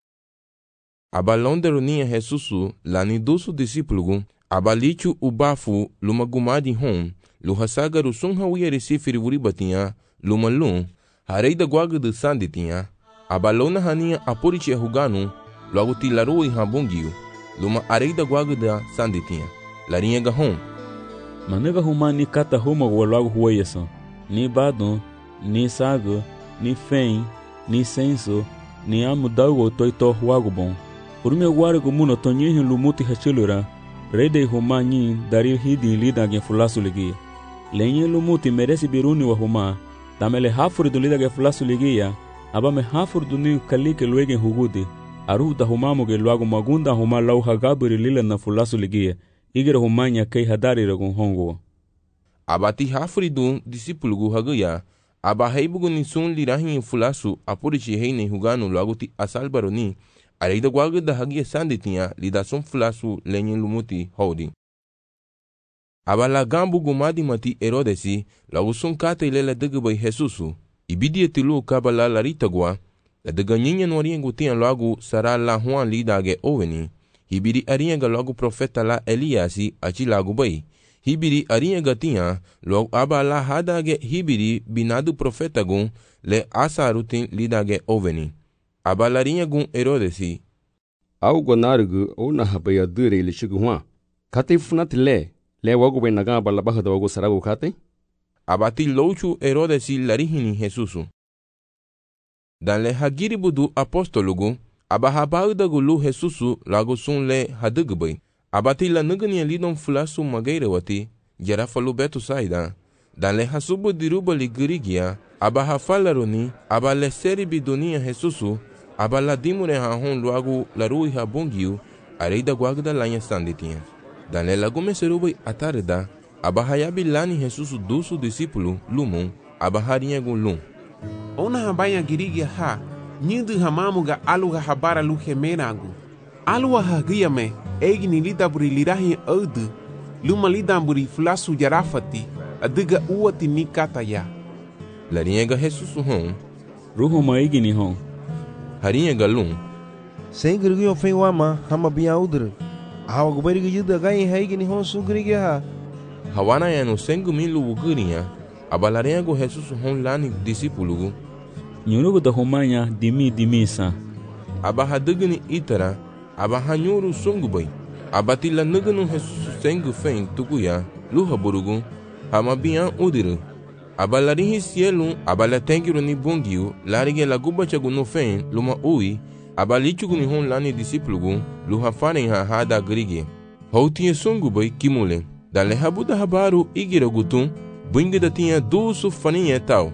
Abalonderonia Jesusu lani dosu discípulo abalichu ubafu lumagumadi hon luhasagaru sunhawiya resifiri wuribatinha lumalun hareida guaga de sanditinha abalona hania aporichi huganu logo tilaru e rabungiu luma areida guaga da sanditinha larinha gahon
Manega humani kata huma logo hueyesa ni badon ni sago ni fen ni senso ni amudago toito huago bom Urme guargo muno tonyehi lumuti hachilura rede huma nyi dari hidi lida gen fulasu ligia lenye lumuti meresi biruni wa huma tamele hafuri du lida gen fulasu ligia abame hafuri du ni kalike luegen hugudi aru da huma moge luago magunda huma lau hagabiri lila na fulasu ligia igere huma nya kei hadari ragun hongo
abati hafuri du disipulu gu haguya aba heibugu ni sun lirahin fulasu apurichi heine huganu luago ti asal baroni Areida guaga da hagia sanditinha lidação fulasu lenye lumuti holding. Abala gambu gumadi mati Herodesi lagu sun kata ilela dega bai Jesusu. Ibidia tilu kabala larita gua la dega nyinya norinha gutian lagu sara la Juan lidage oveni. Hibiri arinha lagu profeta la Eliasi achi lagu bai. Hibiri arinha gatinha logo abala hadage hibiri binadu profeta gun le asarutin lidage oveni. Abalarinha gun Herodesi.
Au guanargu ou na habaya dure ili chigu hua. Kate funati le, le wago bai naga balabaha da wago sarago kate?
Abati louchu Herodesi larihini Jesusu. Dan le hagiri budu apostolugu, abahabau da gulu Jesusu lago sun le hadugubai. Abati la nugania lidon fulasu magaira wati, jarafalu betu saida. Dan le hasubu diruba li girigia, abahafalaroni, abale seri bidonia Jesusu, abala dimure hahon luagu larui habungiu, areida guagda lanha sanditinha. Dan le lagume serubai atarda, abahayabi lani Jesusu dusu discípulo, lumum, abaharinha gun lum.
Ona habaya girigia ha, nyindu hamamuga aluga habara luhemeragu. Alua hagia me, egni lidaburi lirahi audu, luma lidamburi fulasu jarafati, adiga uati nikata ya.
Larinha ga Jesusu hon.
Ruhu maigini hon.
Harinha ga lum.
Sem grigio fei wama, hama bia udre. Hawa gubari gida gai haigini hon su grigia ha.
Hawana ya no sengu milu ugurinha, abalarinha go Jesusu hon lani discípulo.
Nyurugu da homanya dimi dimisa.
Abahadugni itara, abahanyuru sungubai. Abatila nugunu Jesusu sengu fein tukuya, luha burugu, hama bia udre. Abalarinhi cielo, abalatengiru ni bungiu, larige la guba chagu no fen, luma ui, abalichugu ni hon lani discípulo, luha faren ha hada grige. Houtinha sungubai kimule, dale habuda habaru igira gutum, bungida tinha dusu faninha tal.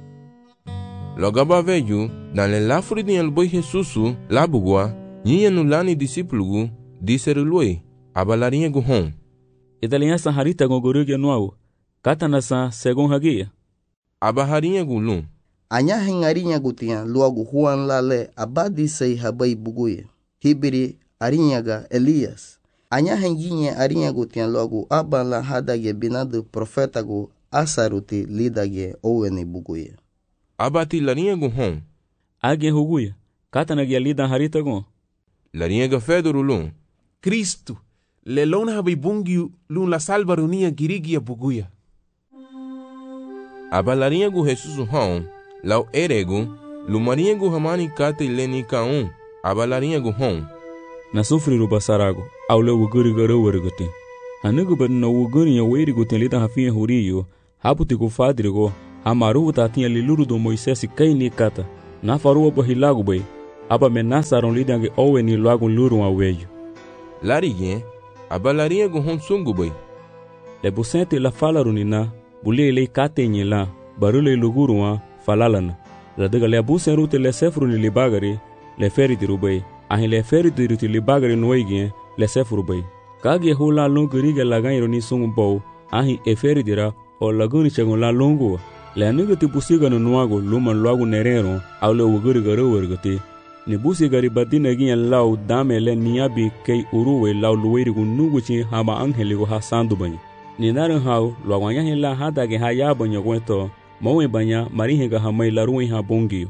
Logaba veju, dale lafuri dinha luboi Jesusu, labugua, ninha no lani discípulo, disseru lui, abalarinha gu hon.
Idalinha saharita gogorugia nuau. Kata nasa segun hagia.
Abaharinha gulum.
Anya hengarinha gutia luagu Juan lale abadi sei habai buguye. Hibiri arinhaga Elias. Anya henginha arinha gutia luagu abala hadage binadu profetagu asaruti lidage owene buguye.
Abati larinha gu hon.
Age huguya. Kata nagia lida harita gu.
Larinha ga Fedro lum.
Cristo. Lelona habai bungiu lum la salvarunia girigia buguya.
Abalarinha gu Jesusu hon, lau eregu, lumarinha gu hamani kate leni kaun, abalarinha gu hon.
Na sufri ruba sarago, au le wuguri gara wariguti. Hanugu bad na wuguri ya wairi gutin lita hafiya huriyo, haputi ku fadrigo hamaru tatinha liluru do Moisés kai ni kata na faru obahilago bay aba menasaron lidange owe ni lago luru awejo
larige aba larinha go hon sungu bay
le busente la falarunina bule le katenye la barule luguruwa falalana la daga le busen rute le sefru ni libagari le feri dirubay ahin le feri diruti libagari noige le sefru bay kage hula longriga la gairo ni sungu bow ahin e feri dira o laguni chengo la longo le aniga ti busiga no nuago luman luago nerero au le wuguri garo wergati ni busiga ri badina ginya lau dame le niabi kei uruwe lau luweri gu nuguchi hama angeli go hasandu bany ni naran hau luagwanya hila hada ge haya banyo gwento mawe banya marihenga hamai laruin ha bongi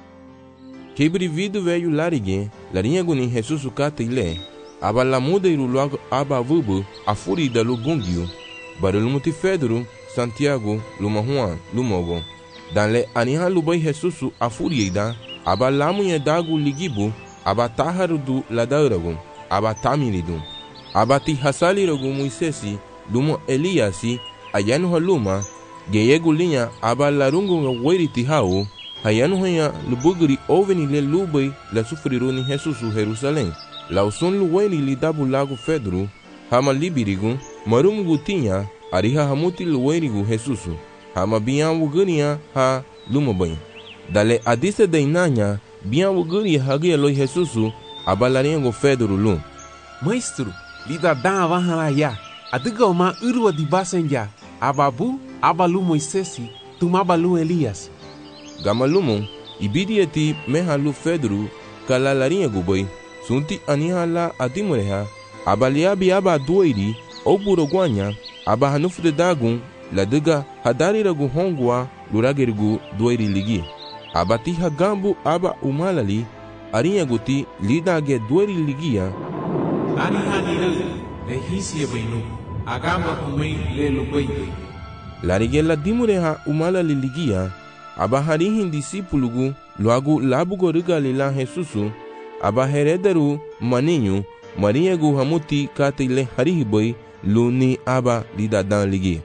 kibri vidu veio larige larinha gu ni Jesus kata ile aba la muda iru luago aba vubu afuri da lubungio barulu muti Pedro Santiago luma Juan lumogo dan le aniha lubai Jesus afuriida aba lamunye dagu ligibu aba taharudu ladauragu aba tamiridu aba ti hasaliragu Moisesi lumo Eliasi ayanu haluma geyegu linha aba larungu weriti hao hayanu hanya lubugri oveni le lubai la sufriru ni Jesus Jerusalém lauson luweni lidabu lago Pedro hama libirigu marum gutinha ariha hamuti luwerigu Jesusu hama bian wugania ha lumabanha dale adisa dainanya bian wuguri hagia loi Jesusu abalaringo Pedro lum
maestro lida dava halaya adiga uma urwa di basenja ababu abalu Moisesi tumabalu Elias
gamalumu ibidieti mehalu Pedro kalalaringo boy sunti anihala adimureha abaliabi aba doiri oburogwanya aba hanufu de dagun la diga hadariragu hongwa luragerigu doiri ligi aba ti hagambu aba umalali arinha guti lidage doiri ligia
anihanira le hisia bainu agamba kumei le lubai
larigela dimureha umalali ligia aba harihin disipulugu loagu labugo rigalila Jesusu aba herederu maninho marinhagu hamuti katile harihiboi luni aba lida dan ligi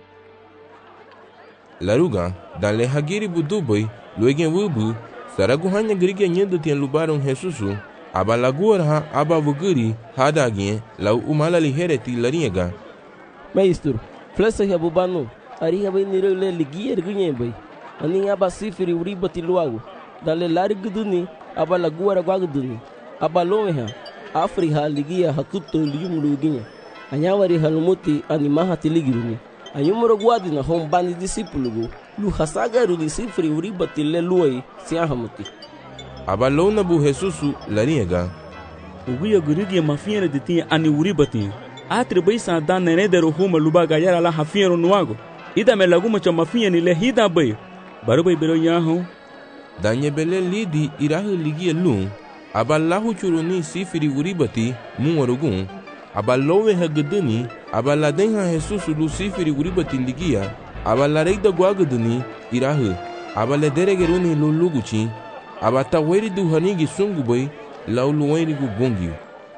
laruga dan le hagiri buduboi luegen wubu saragu hanya grige nyendo tien lubaron Jesusu aba laguarha aba vuguri hadagien lau umalali hereti laringa
maestro flesa ya bubano ariha bai niro le ligier gunye bai ani aba sifiri uribati luago dan le lariguduni aba laguara gwaguduni aba lomeha afriha ligia hakuto liyumlu ginye anyawari halumuti animaha tiligiruni anyumro guadi na hombani disipulugu lu hasagaru disifri uribati le luai siahamuti
abalona bu Jesusu laringa
uguya gurigi mafiera de tinha ani uribati atri baisa dan nenedero huma lubaga yara la hafiero nuago ida me laguma cha mafia ni le hida bay barubai bero yaho
danye bele lidi irahu ligia lu aballahu churuni sifri uribati muwarugun abalowe hagedeni abaladenha Jesus luciferi uribati ligia abalareida guagedeni irahu abalederegeruni luluguchi abataweri du hanigi sungubai lauluweni gu bongio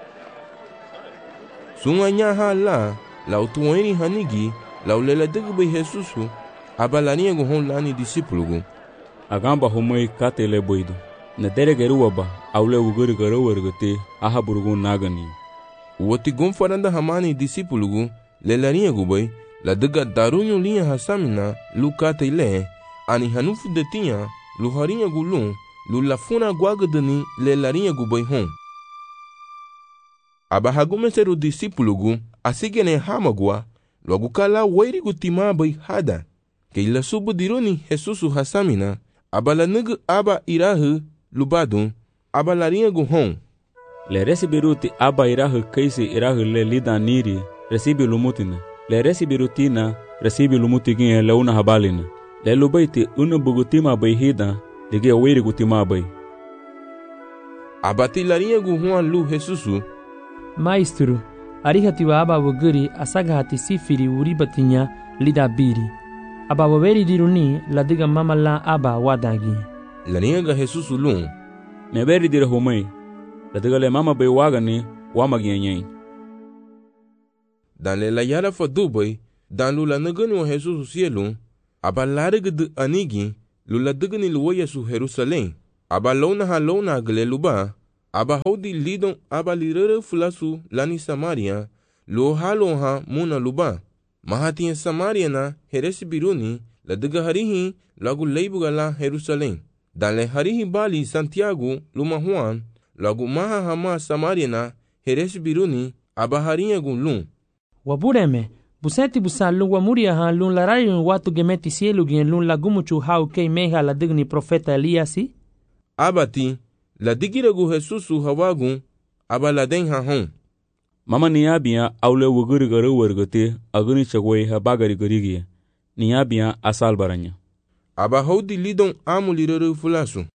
sunganya hala lautuweni hanigi laulela degubai Jesusu abalania gu hon lani disipulugu
agamba homoi katele boido na deregeru aba aule uguri garo wergate aha burgun nagani
woti gonfaranda hamani disipulugu lelarinha gubai la diga darunho linha hasamina lukata ile ani hanufu detinha luharinha gulum lulafuna guagadani lelarinha gubai hon abahagumeseru disipulugu asigene hamagua logo kala wairi gutima bai hada ke ila subu diruni Jesusu hasamina abala nug aba irahu lubadun abalarinha guhon
le recibiruti aba irahu kaisi irahu le lida niri recibi lumutina le recibirutina recibi lumutigin le una habalina le lubaiti una bugutima bai hida dige wiri gutima bai
abati larinha guhuan lu Jesusu
maestro arihati wa aba wuguri asagahati sifiri uribatinya lida biri aba waweri diruni ladiga mama la aba wadagi
larinha ga Jesusu lu
meberi dire homai ladiga le mama bai wagani wamagianyai
dan le la yara fa dubai dan lu la nagani wa Jesusu cielo aba larga de anigi lula dugni luwaya su Jerusalem aba lona ha lona gle luba aba hodi lidon aba lirere fulasu lani Samaria lo halo ha muna luba mahatiya Samaria na heresi biruni la duga harihi lagu leibuga la Jerusalem dale harihi bali Santiago luma Juan lagu maha hama Samaria na heresi biruni aba hariya gun lun
wabureme busenti busan lun wamuria ha lun larayon watu gemeti sielu gen lun lagumuchu hau kei meha la digni profeta Eliasi
abati la digiragu Jesusu hawagun aba la den ha hon
mama niabia aule wuguri gare wergate aguni chagwe ha bagari garigie niabia asal baranya
aba hodi lidon amulirere fulasu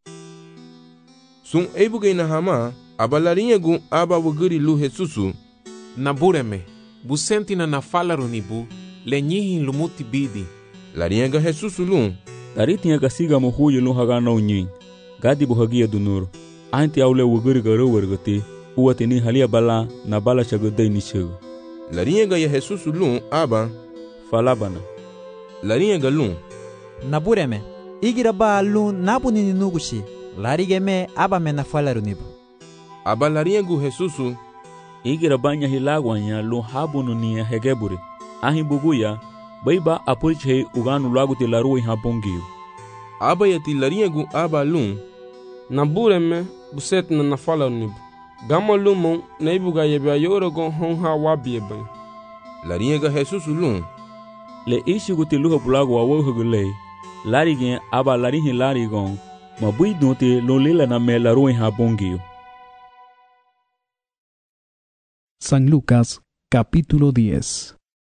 sun ebuge na hama aba larinyagu aba wuguri lu Jesusu
nabureme busenti na nafalaru nibu le nyihi lumuti bidi
larinyaga Jesusu lun
daritinya kasiga mo huye lun haga na unyin gadi buhagia dunur anti aule wuguri gare wergate uwate ni halia bala na bala chagodai ni chego
larinyaga ya Jesusu lun aba
falabana
larinyaga lun
nabureme igira ba lun napuni ni nugushi larigeme aba me na falaru nibu
aba larinyagu Jesusu
igira banya hilagwanya lun habunu ni hegebure ahi buguya baiba apulche uganu laguti laruwi habongiu
aba yati larinyagu aba lun
nabureme buset na nafalaru nibu gama lumon na ibuga yebe ayoro gon hon ha wabi ebe
larinyaga Jesusu lun
le ishi guti luha bulago awo hugule lari gen aba lari hin lari gon ma bui dote lo lela na me laruwi ha bongiu.
San Lucas capítulo diez.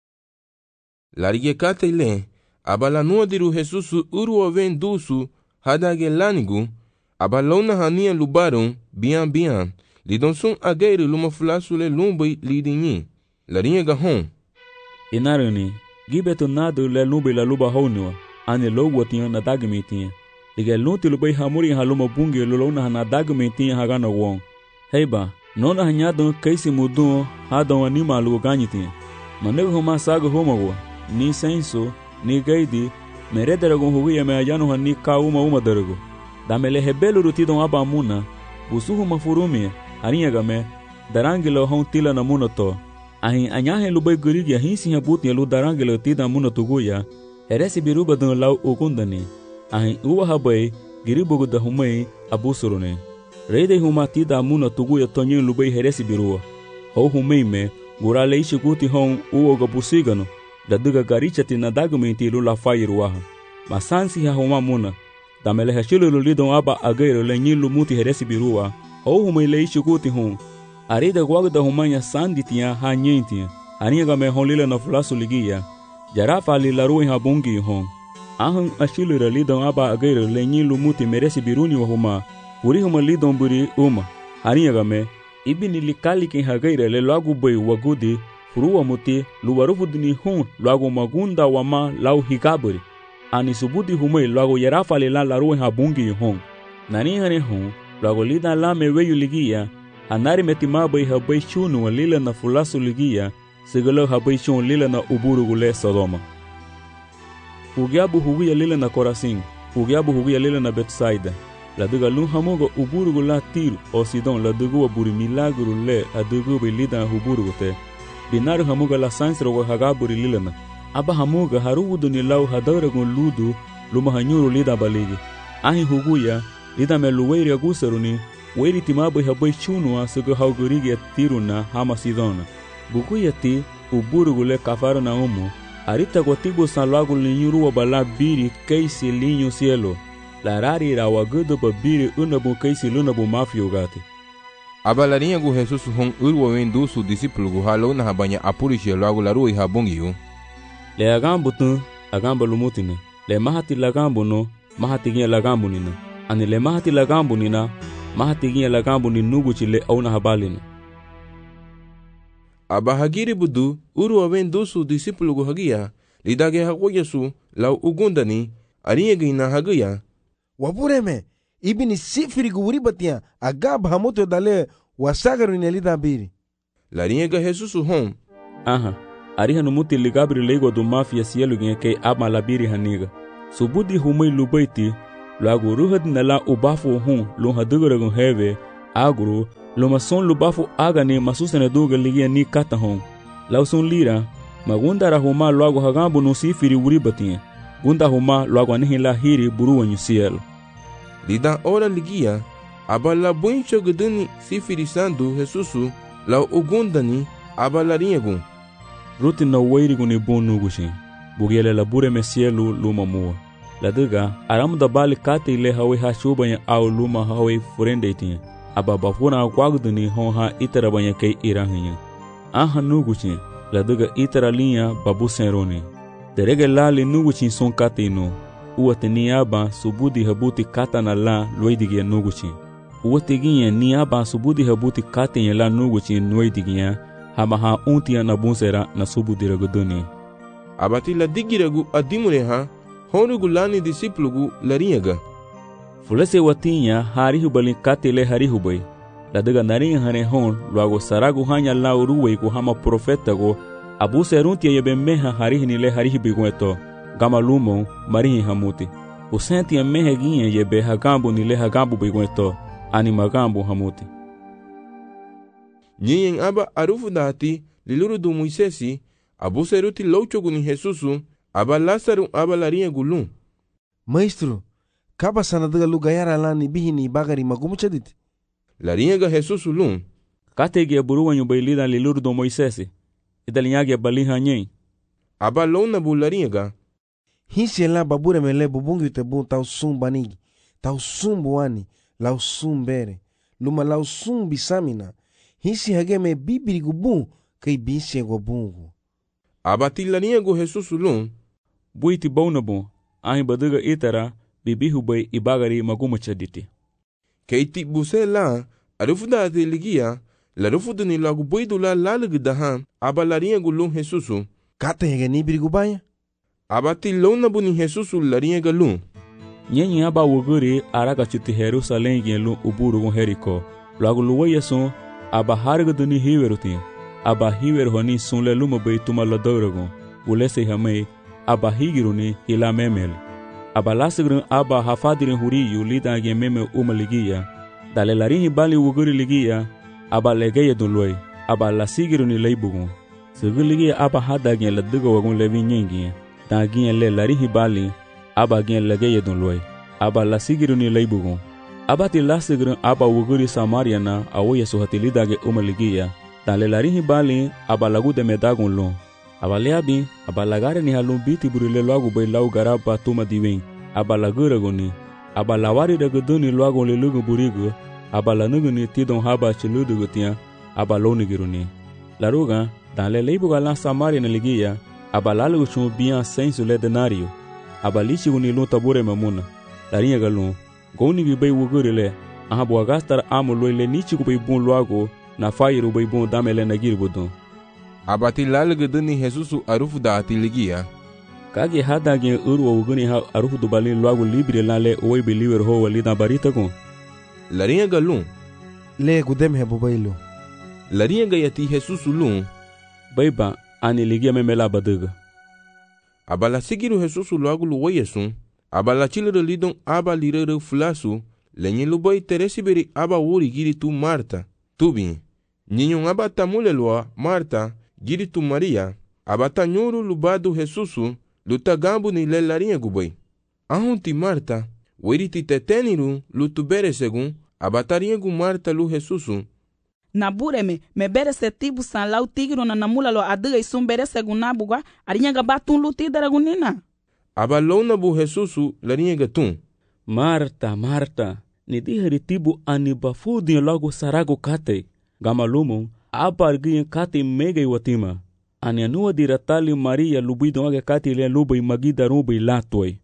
Larige kate le aba la nua diru Jesusu uru ven dusu hadage lanigu aba lona hania lubaron bian bian lidon sun ageiru luma fulasu le lumbai lidinyi larinyaga hon
inarani gibeto nadu le lumbai la luba honua ane logo tinha na dagmitinha liga lunti lubai hamuri haluma bungi lolona na dagmitinha hagana won heiba nona hanyado kaisi mudu hadon anima lugo ganyitinha manego homa saga homago ni senso ni gaidi merederago huya me ayano hani kauma uma darago damele hebelu rutidon abamuna busuhu mafurumia arinyaga me darangilo hon tila na munoto ahi anyahe lubai gurigi ahi siha buti lu darangilo tida munoto guya heresi biruba don lau ukundani ahi uwa habai giribugu da humai abusurune reide huma tida munoto guya tonyin lubai heresi biruwa ho humai me gurale ishi guti hon uwa gabusigano daduga garichati na dagumenti lu la fairuwaha masansi ha huma muna damele hashilu lidon aba agairo lenyin lumuti heresi biruwa ho humai leishi guti hon arida gwagda humanya sanditia ha nyentia aniga me honlila na fulasu ligia jarafa li laruin ha bungi hon ahun ashilu lidon aba agairo lenyin lumuti meresi biruni wa huma puri huma lidon buri uma aniga me ibini likali kin hagaira le lagu boy wagudi furuwa muti luwarufudni hon lagu magunda wama lau hikaburi ani subudi humai lagu jarafa li la laruin ha bungi hon nani hane hon lagu lida la me weyu ligia anari metima bai habai chunu lila na fulasu ligia sigalo habai chun lila na uburu gule Sodoma ugiabu hugia lila na Korasin ugiabu hugia lila na Betsaida la duga lun hamoga uburu gula Tiro o Sidon la duga waburi milagru le la duga bai lida na uburu gute binaru hamoga la sansro wa hagaburi lila na aba hamoga haruudu ni lau hadara gun ludu luma hanyuru lida baligi ahi huguya lida me luweiri agusaruni weri timabai habai chunua suga haugurigi Tiruna hama Sidona bukuyati uburugule kafaro na umu arita gotibu salwagu linyuru wa bala biri kaisi linyu cielo la rari ra wagudu ba biri unabu kaisi lunabu mafio gati
abalarinha gu Jesus hon urwa wendu su discípulo gu halo na habanya apurishi lwagu la ruhi habungiyu
le agambu tu agamba lumutina le mahati lagambu no mahati gia lagambu nina ani le mahati lagambu nina mahati gia lagambu ni nugu chile au na habalina
aba hagiri budu urwa wendu su discípulo gu hagia lidage hagoya su lau ugundani arinha gina hagia
wabureme ibini sifiri gu uribatia agab hamoto dale wasagaru ni lida biri
larinha ga Jesus hon
aha ariha no muti ligabri lego do mafia sielu gen ke ama labiri haniga subudi humai lubaiti lagu ruhad nala ubafu hun lo hadugaragun heve agro lo mason lubafu agane masusene duga ligia ni kata hon lausun lira magunda huma lagu hagambu no sifiri wuri batin gunda huma lagu anihi la hiri buru wanyu siel
lida ora ligia abala buncho guduni sifiri sandu Jesusu la ugundani abala rinyagun
ruti na wairi guni bonu gushi bugele la bure mesielu luma mua la duga aram da bali kate ile hawe ha shubanya au luma hawe furende tin ababa funa kwagduni hon ha itara banya kai irahinya aha nuguchi la duga itara linha babu seroni derege lali nuguchi son kate no uate ni aba subudi habuti kata na la loidige nuguchi uate ginha ni aba subudi habuti kate la nuguchi noidigia hama ha untia na bunsera na subudi raguduni
abati la digiragu adimure ha honugu lani disiplugu larinyaga
fulese watinya harihu balin katile harihu bay la daga narin hane hon luago saragu hanya la uruwe ko hama profeta go abu seruntia yebe meha harihi ni le harihi bigueto gama lumo marihi hamuti usentia mehe ginye yebe hagambu ni le hagambu bigueto ani magambu hamuti
nyen aba arufu dati liluru du Moisesi abu seruti louchogu ni Jesusu aba Lasaru aba larinha gulum
maestro kaba sanadaga lu gayara lani bihini bagari magumuchadit
larinha ga Jesusu lum
katege buru wanyu bailida liluru du Moisesi idalinyage baliha nyen
aba lona bu larinha ga
hinsi la babure mele bubungi te bun tau sum banigi tau sum buani lau sum bere luma lau sum bisamina hinsi hageme bibiri gubun kai binsi go bungu
abati larinha go Jesusu lum
buiti bauna bon ahi badaga itara bibihu bay ibagari magumuchaditi
keiti buse la arufuda de ligia la rufudu ni lagu boidu la lalugu dahan aba larinha gulum Jesusu
kata hege ni birigu baya
abati lona buni Jesusu larinha galum
nyenyi aba woguri araga chuti Jerusalem gelu uburu gon heriko lagu luwa son aba harga duni hiweruti aba hiwer honi sunle luma bay tuma la dawragon ulese hamay aba higiruni ila memel aba lasigrin aba hafadirin huriyu lida ge meme umaligia dale larihi bali wuguri ligia aba legeye dunloy aba lasigiruni leibugun sigiligia aba hada ge laddugo wagun levi nyengi da ge le larihi bali aba ge legeye dunloy aba lasigiruni leibugun aba ti lasigrin aba wuguri samariana awoye suhatilida ge umaligia dale larihi bali aba lagude medagun lo abaleabi abalagare ni halum biti burile loagu bay lau garaba tuma diwen abalagura goni abalawari dagadoni loagu le lugu burigu abalanugu ni tidon haba chiludu gutia abaloni giruni laruga dale leibu gala samari na ligia abalalu chum bien sensu le denario abalichi guni lu tabure mamuna larinha galun goni bi bay wugurile ahabu agastar amu loile nichi ku bay bun loagu na fairu bay bun damele na girbudun
abati lalugu duni Jesusu arufu dati ligia
kage hada ge urwa uguni ha arufu du bali loagu libre lale oi believer ho walida barita ko
larinha galum
le gudem he bobailu
larinha ga yati Jesusu lum
baiba ani ligia memela badaga
abala sigiru Jesusu loagu luwa yesun abala chilere lidon aba lirere fulasu lenye lubai teresi beri aba wuri giri tu Marta tubi ninyon aba tamule loa Marta giri tu Maria abata nyuru lubadu Jesusu luta gambu ni le larinha gubai ahunti Marta weriti teteniru lutu bere segun abatarinha gu Marta lu Jesusu
na bureme me bere se tibu san lau tigiro na namula lo adiga isum bere segun na buga arinha ga batun luti daragunina
abalona bu Jesusu larinha ga tun
Marta Marta ni dihari tibu ani bafudi logo sarago kate gamalumo apargi kati mega watima ani anua diratali Maria lubido age kati le lubai magida rubai latoi.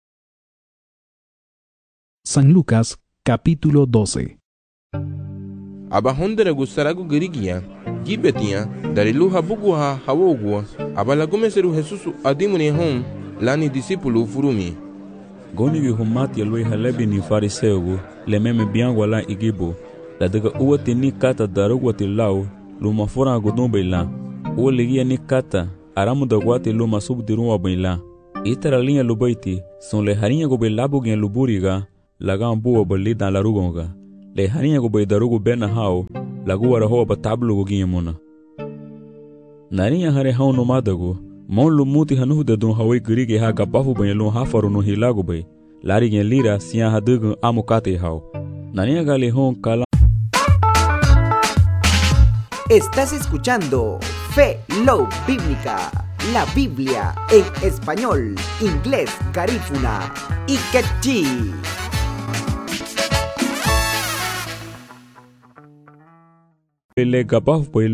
San Lucas capítulo doce.
Abahondere gusaragu girigia gibetia darilu habugwa hawogwa abalagomeseru Jesusu adimune hon lani discípulo furumi
goni bi humati alwe halebi ni fariseu le meme biangwa la igibo la daga uwati ni kata darugwati lao luma fora godumbe la uwa ligia ni kata aramu da guate luma subdirun wa baila. Itara linha lubaiti son le harinha go belabu gen luburiga laga ambu bali dan larugonga. Le harinha go bai darugo bena hao lagu wara ho ba tablu go ginyamuna. Narinha hare hao no madago mon lu muti hanu da dun hawai grige ha gabafu ban lu hafaru no hilago bai. Lari gen lira sia hadugo amukate hao. Narinha gale hon kala.
Estás escuchando Fe Love Bíblica, la Biblia en español, inglés, garífuna y quechí.
Le gabafu bai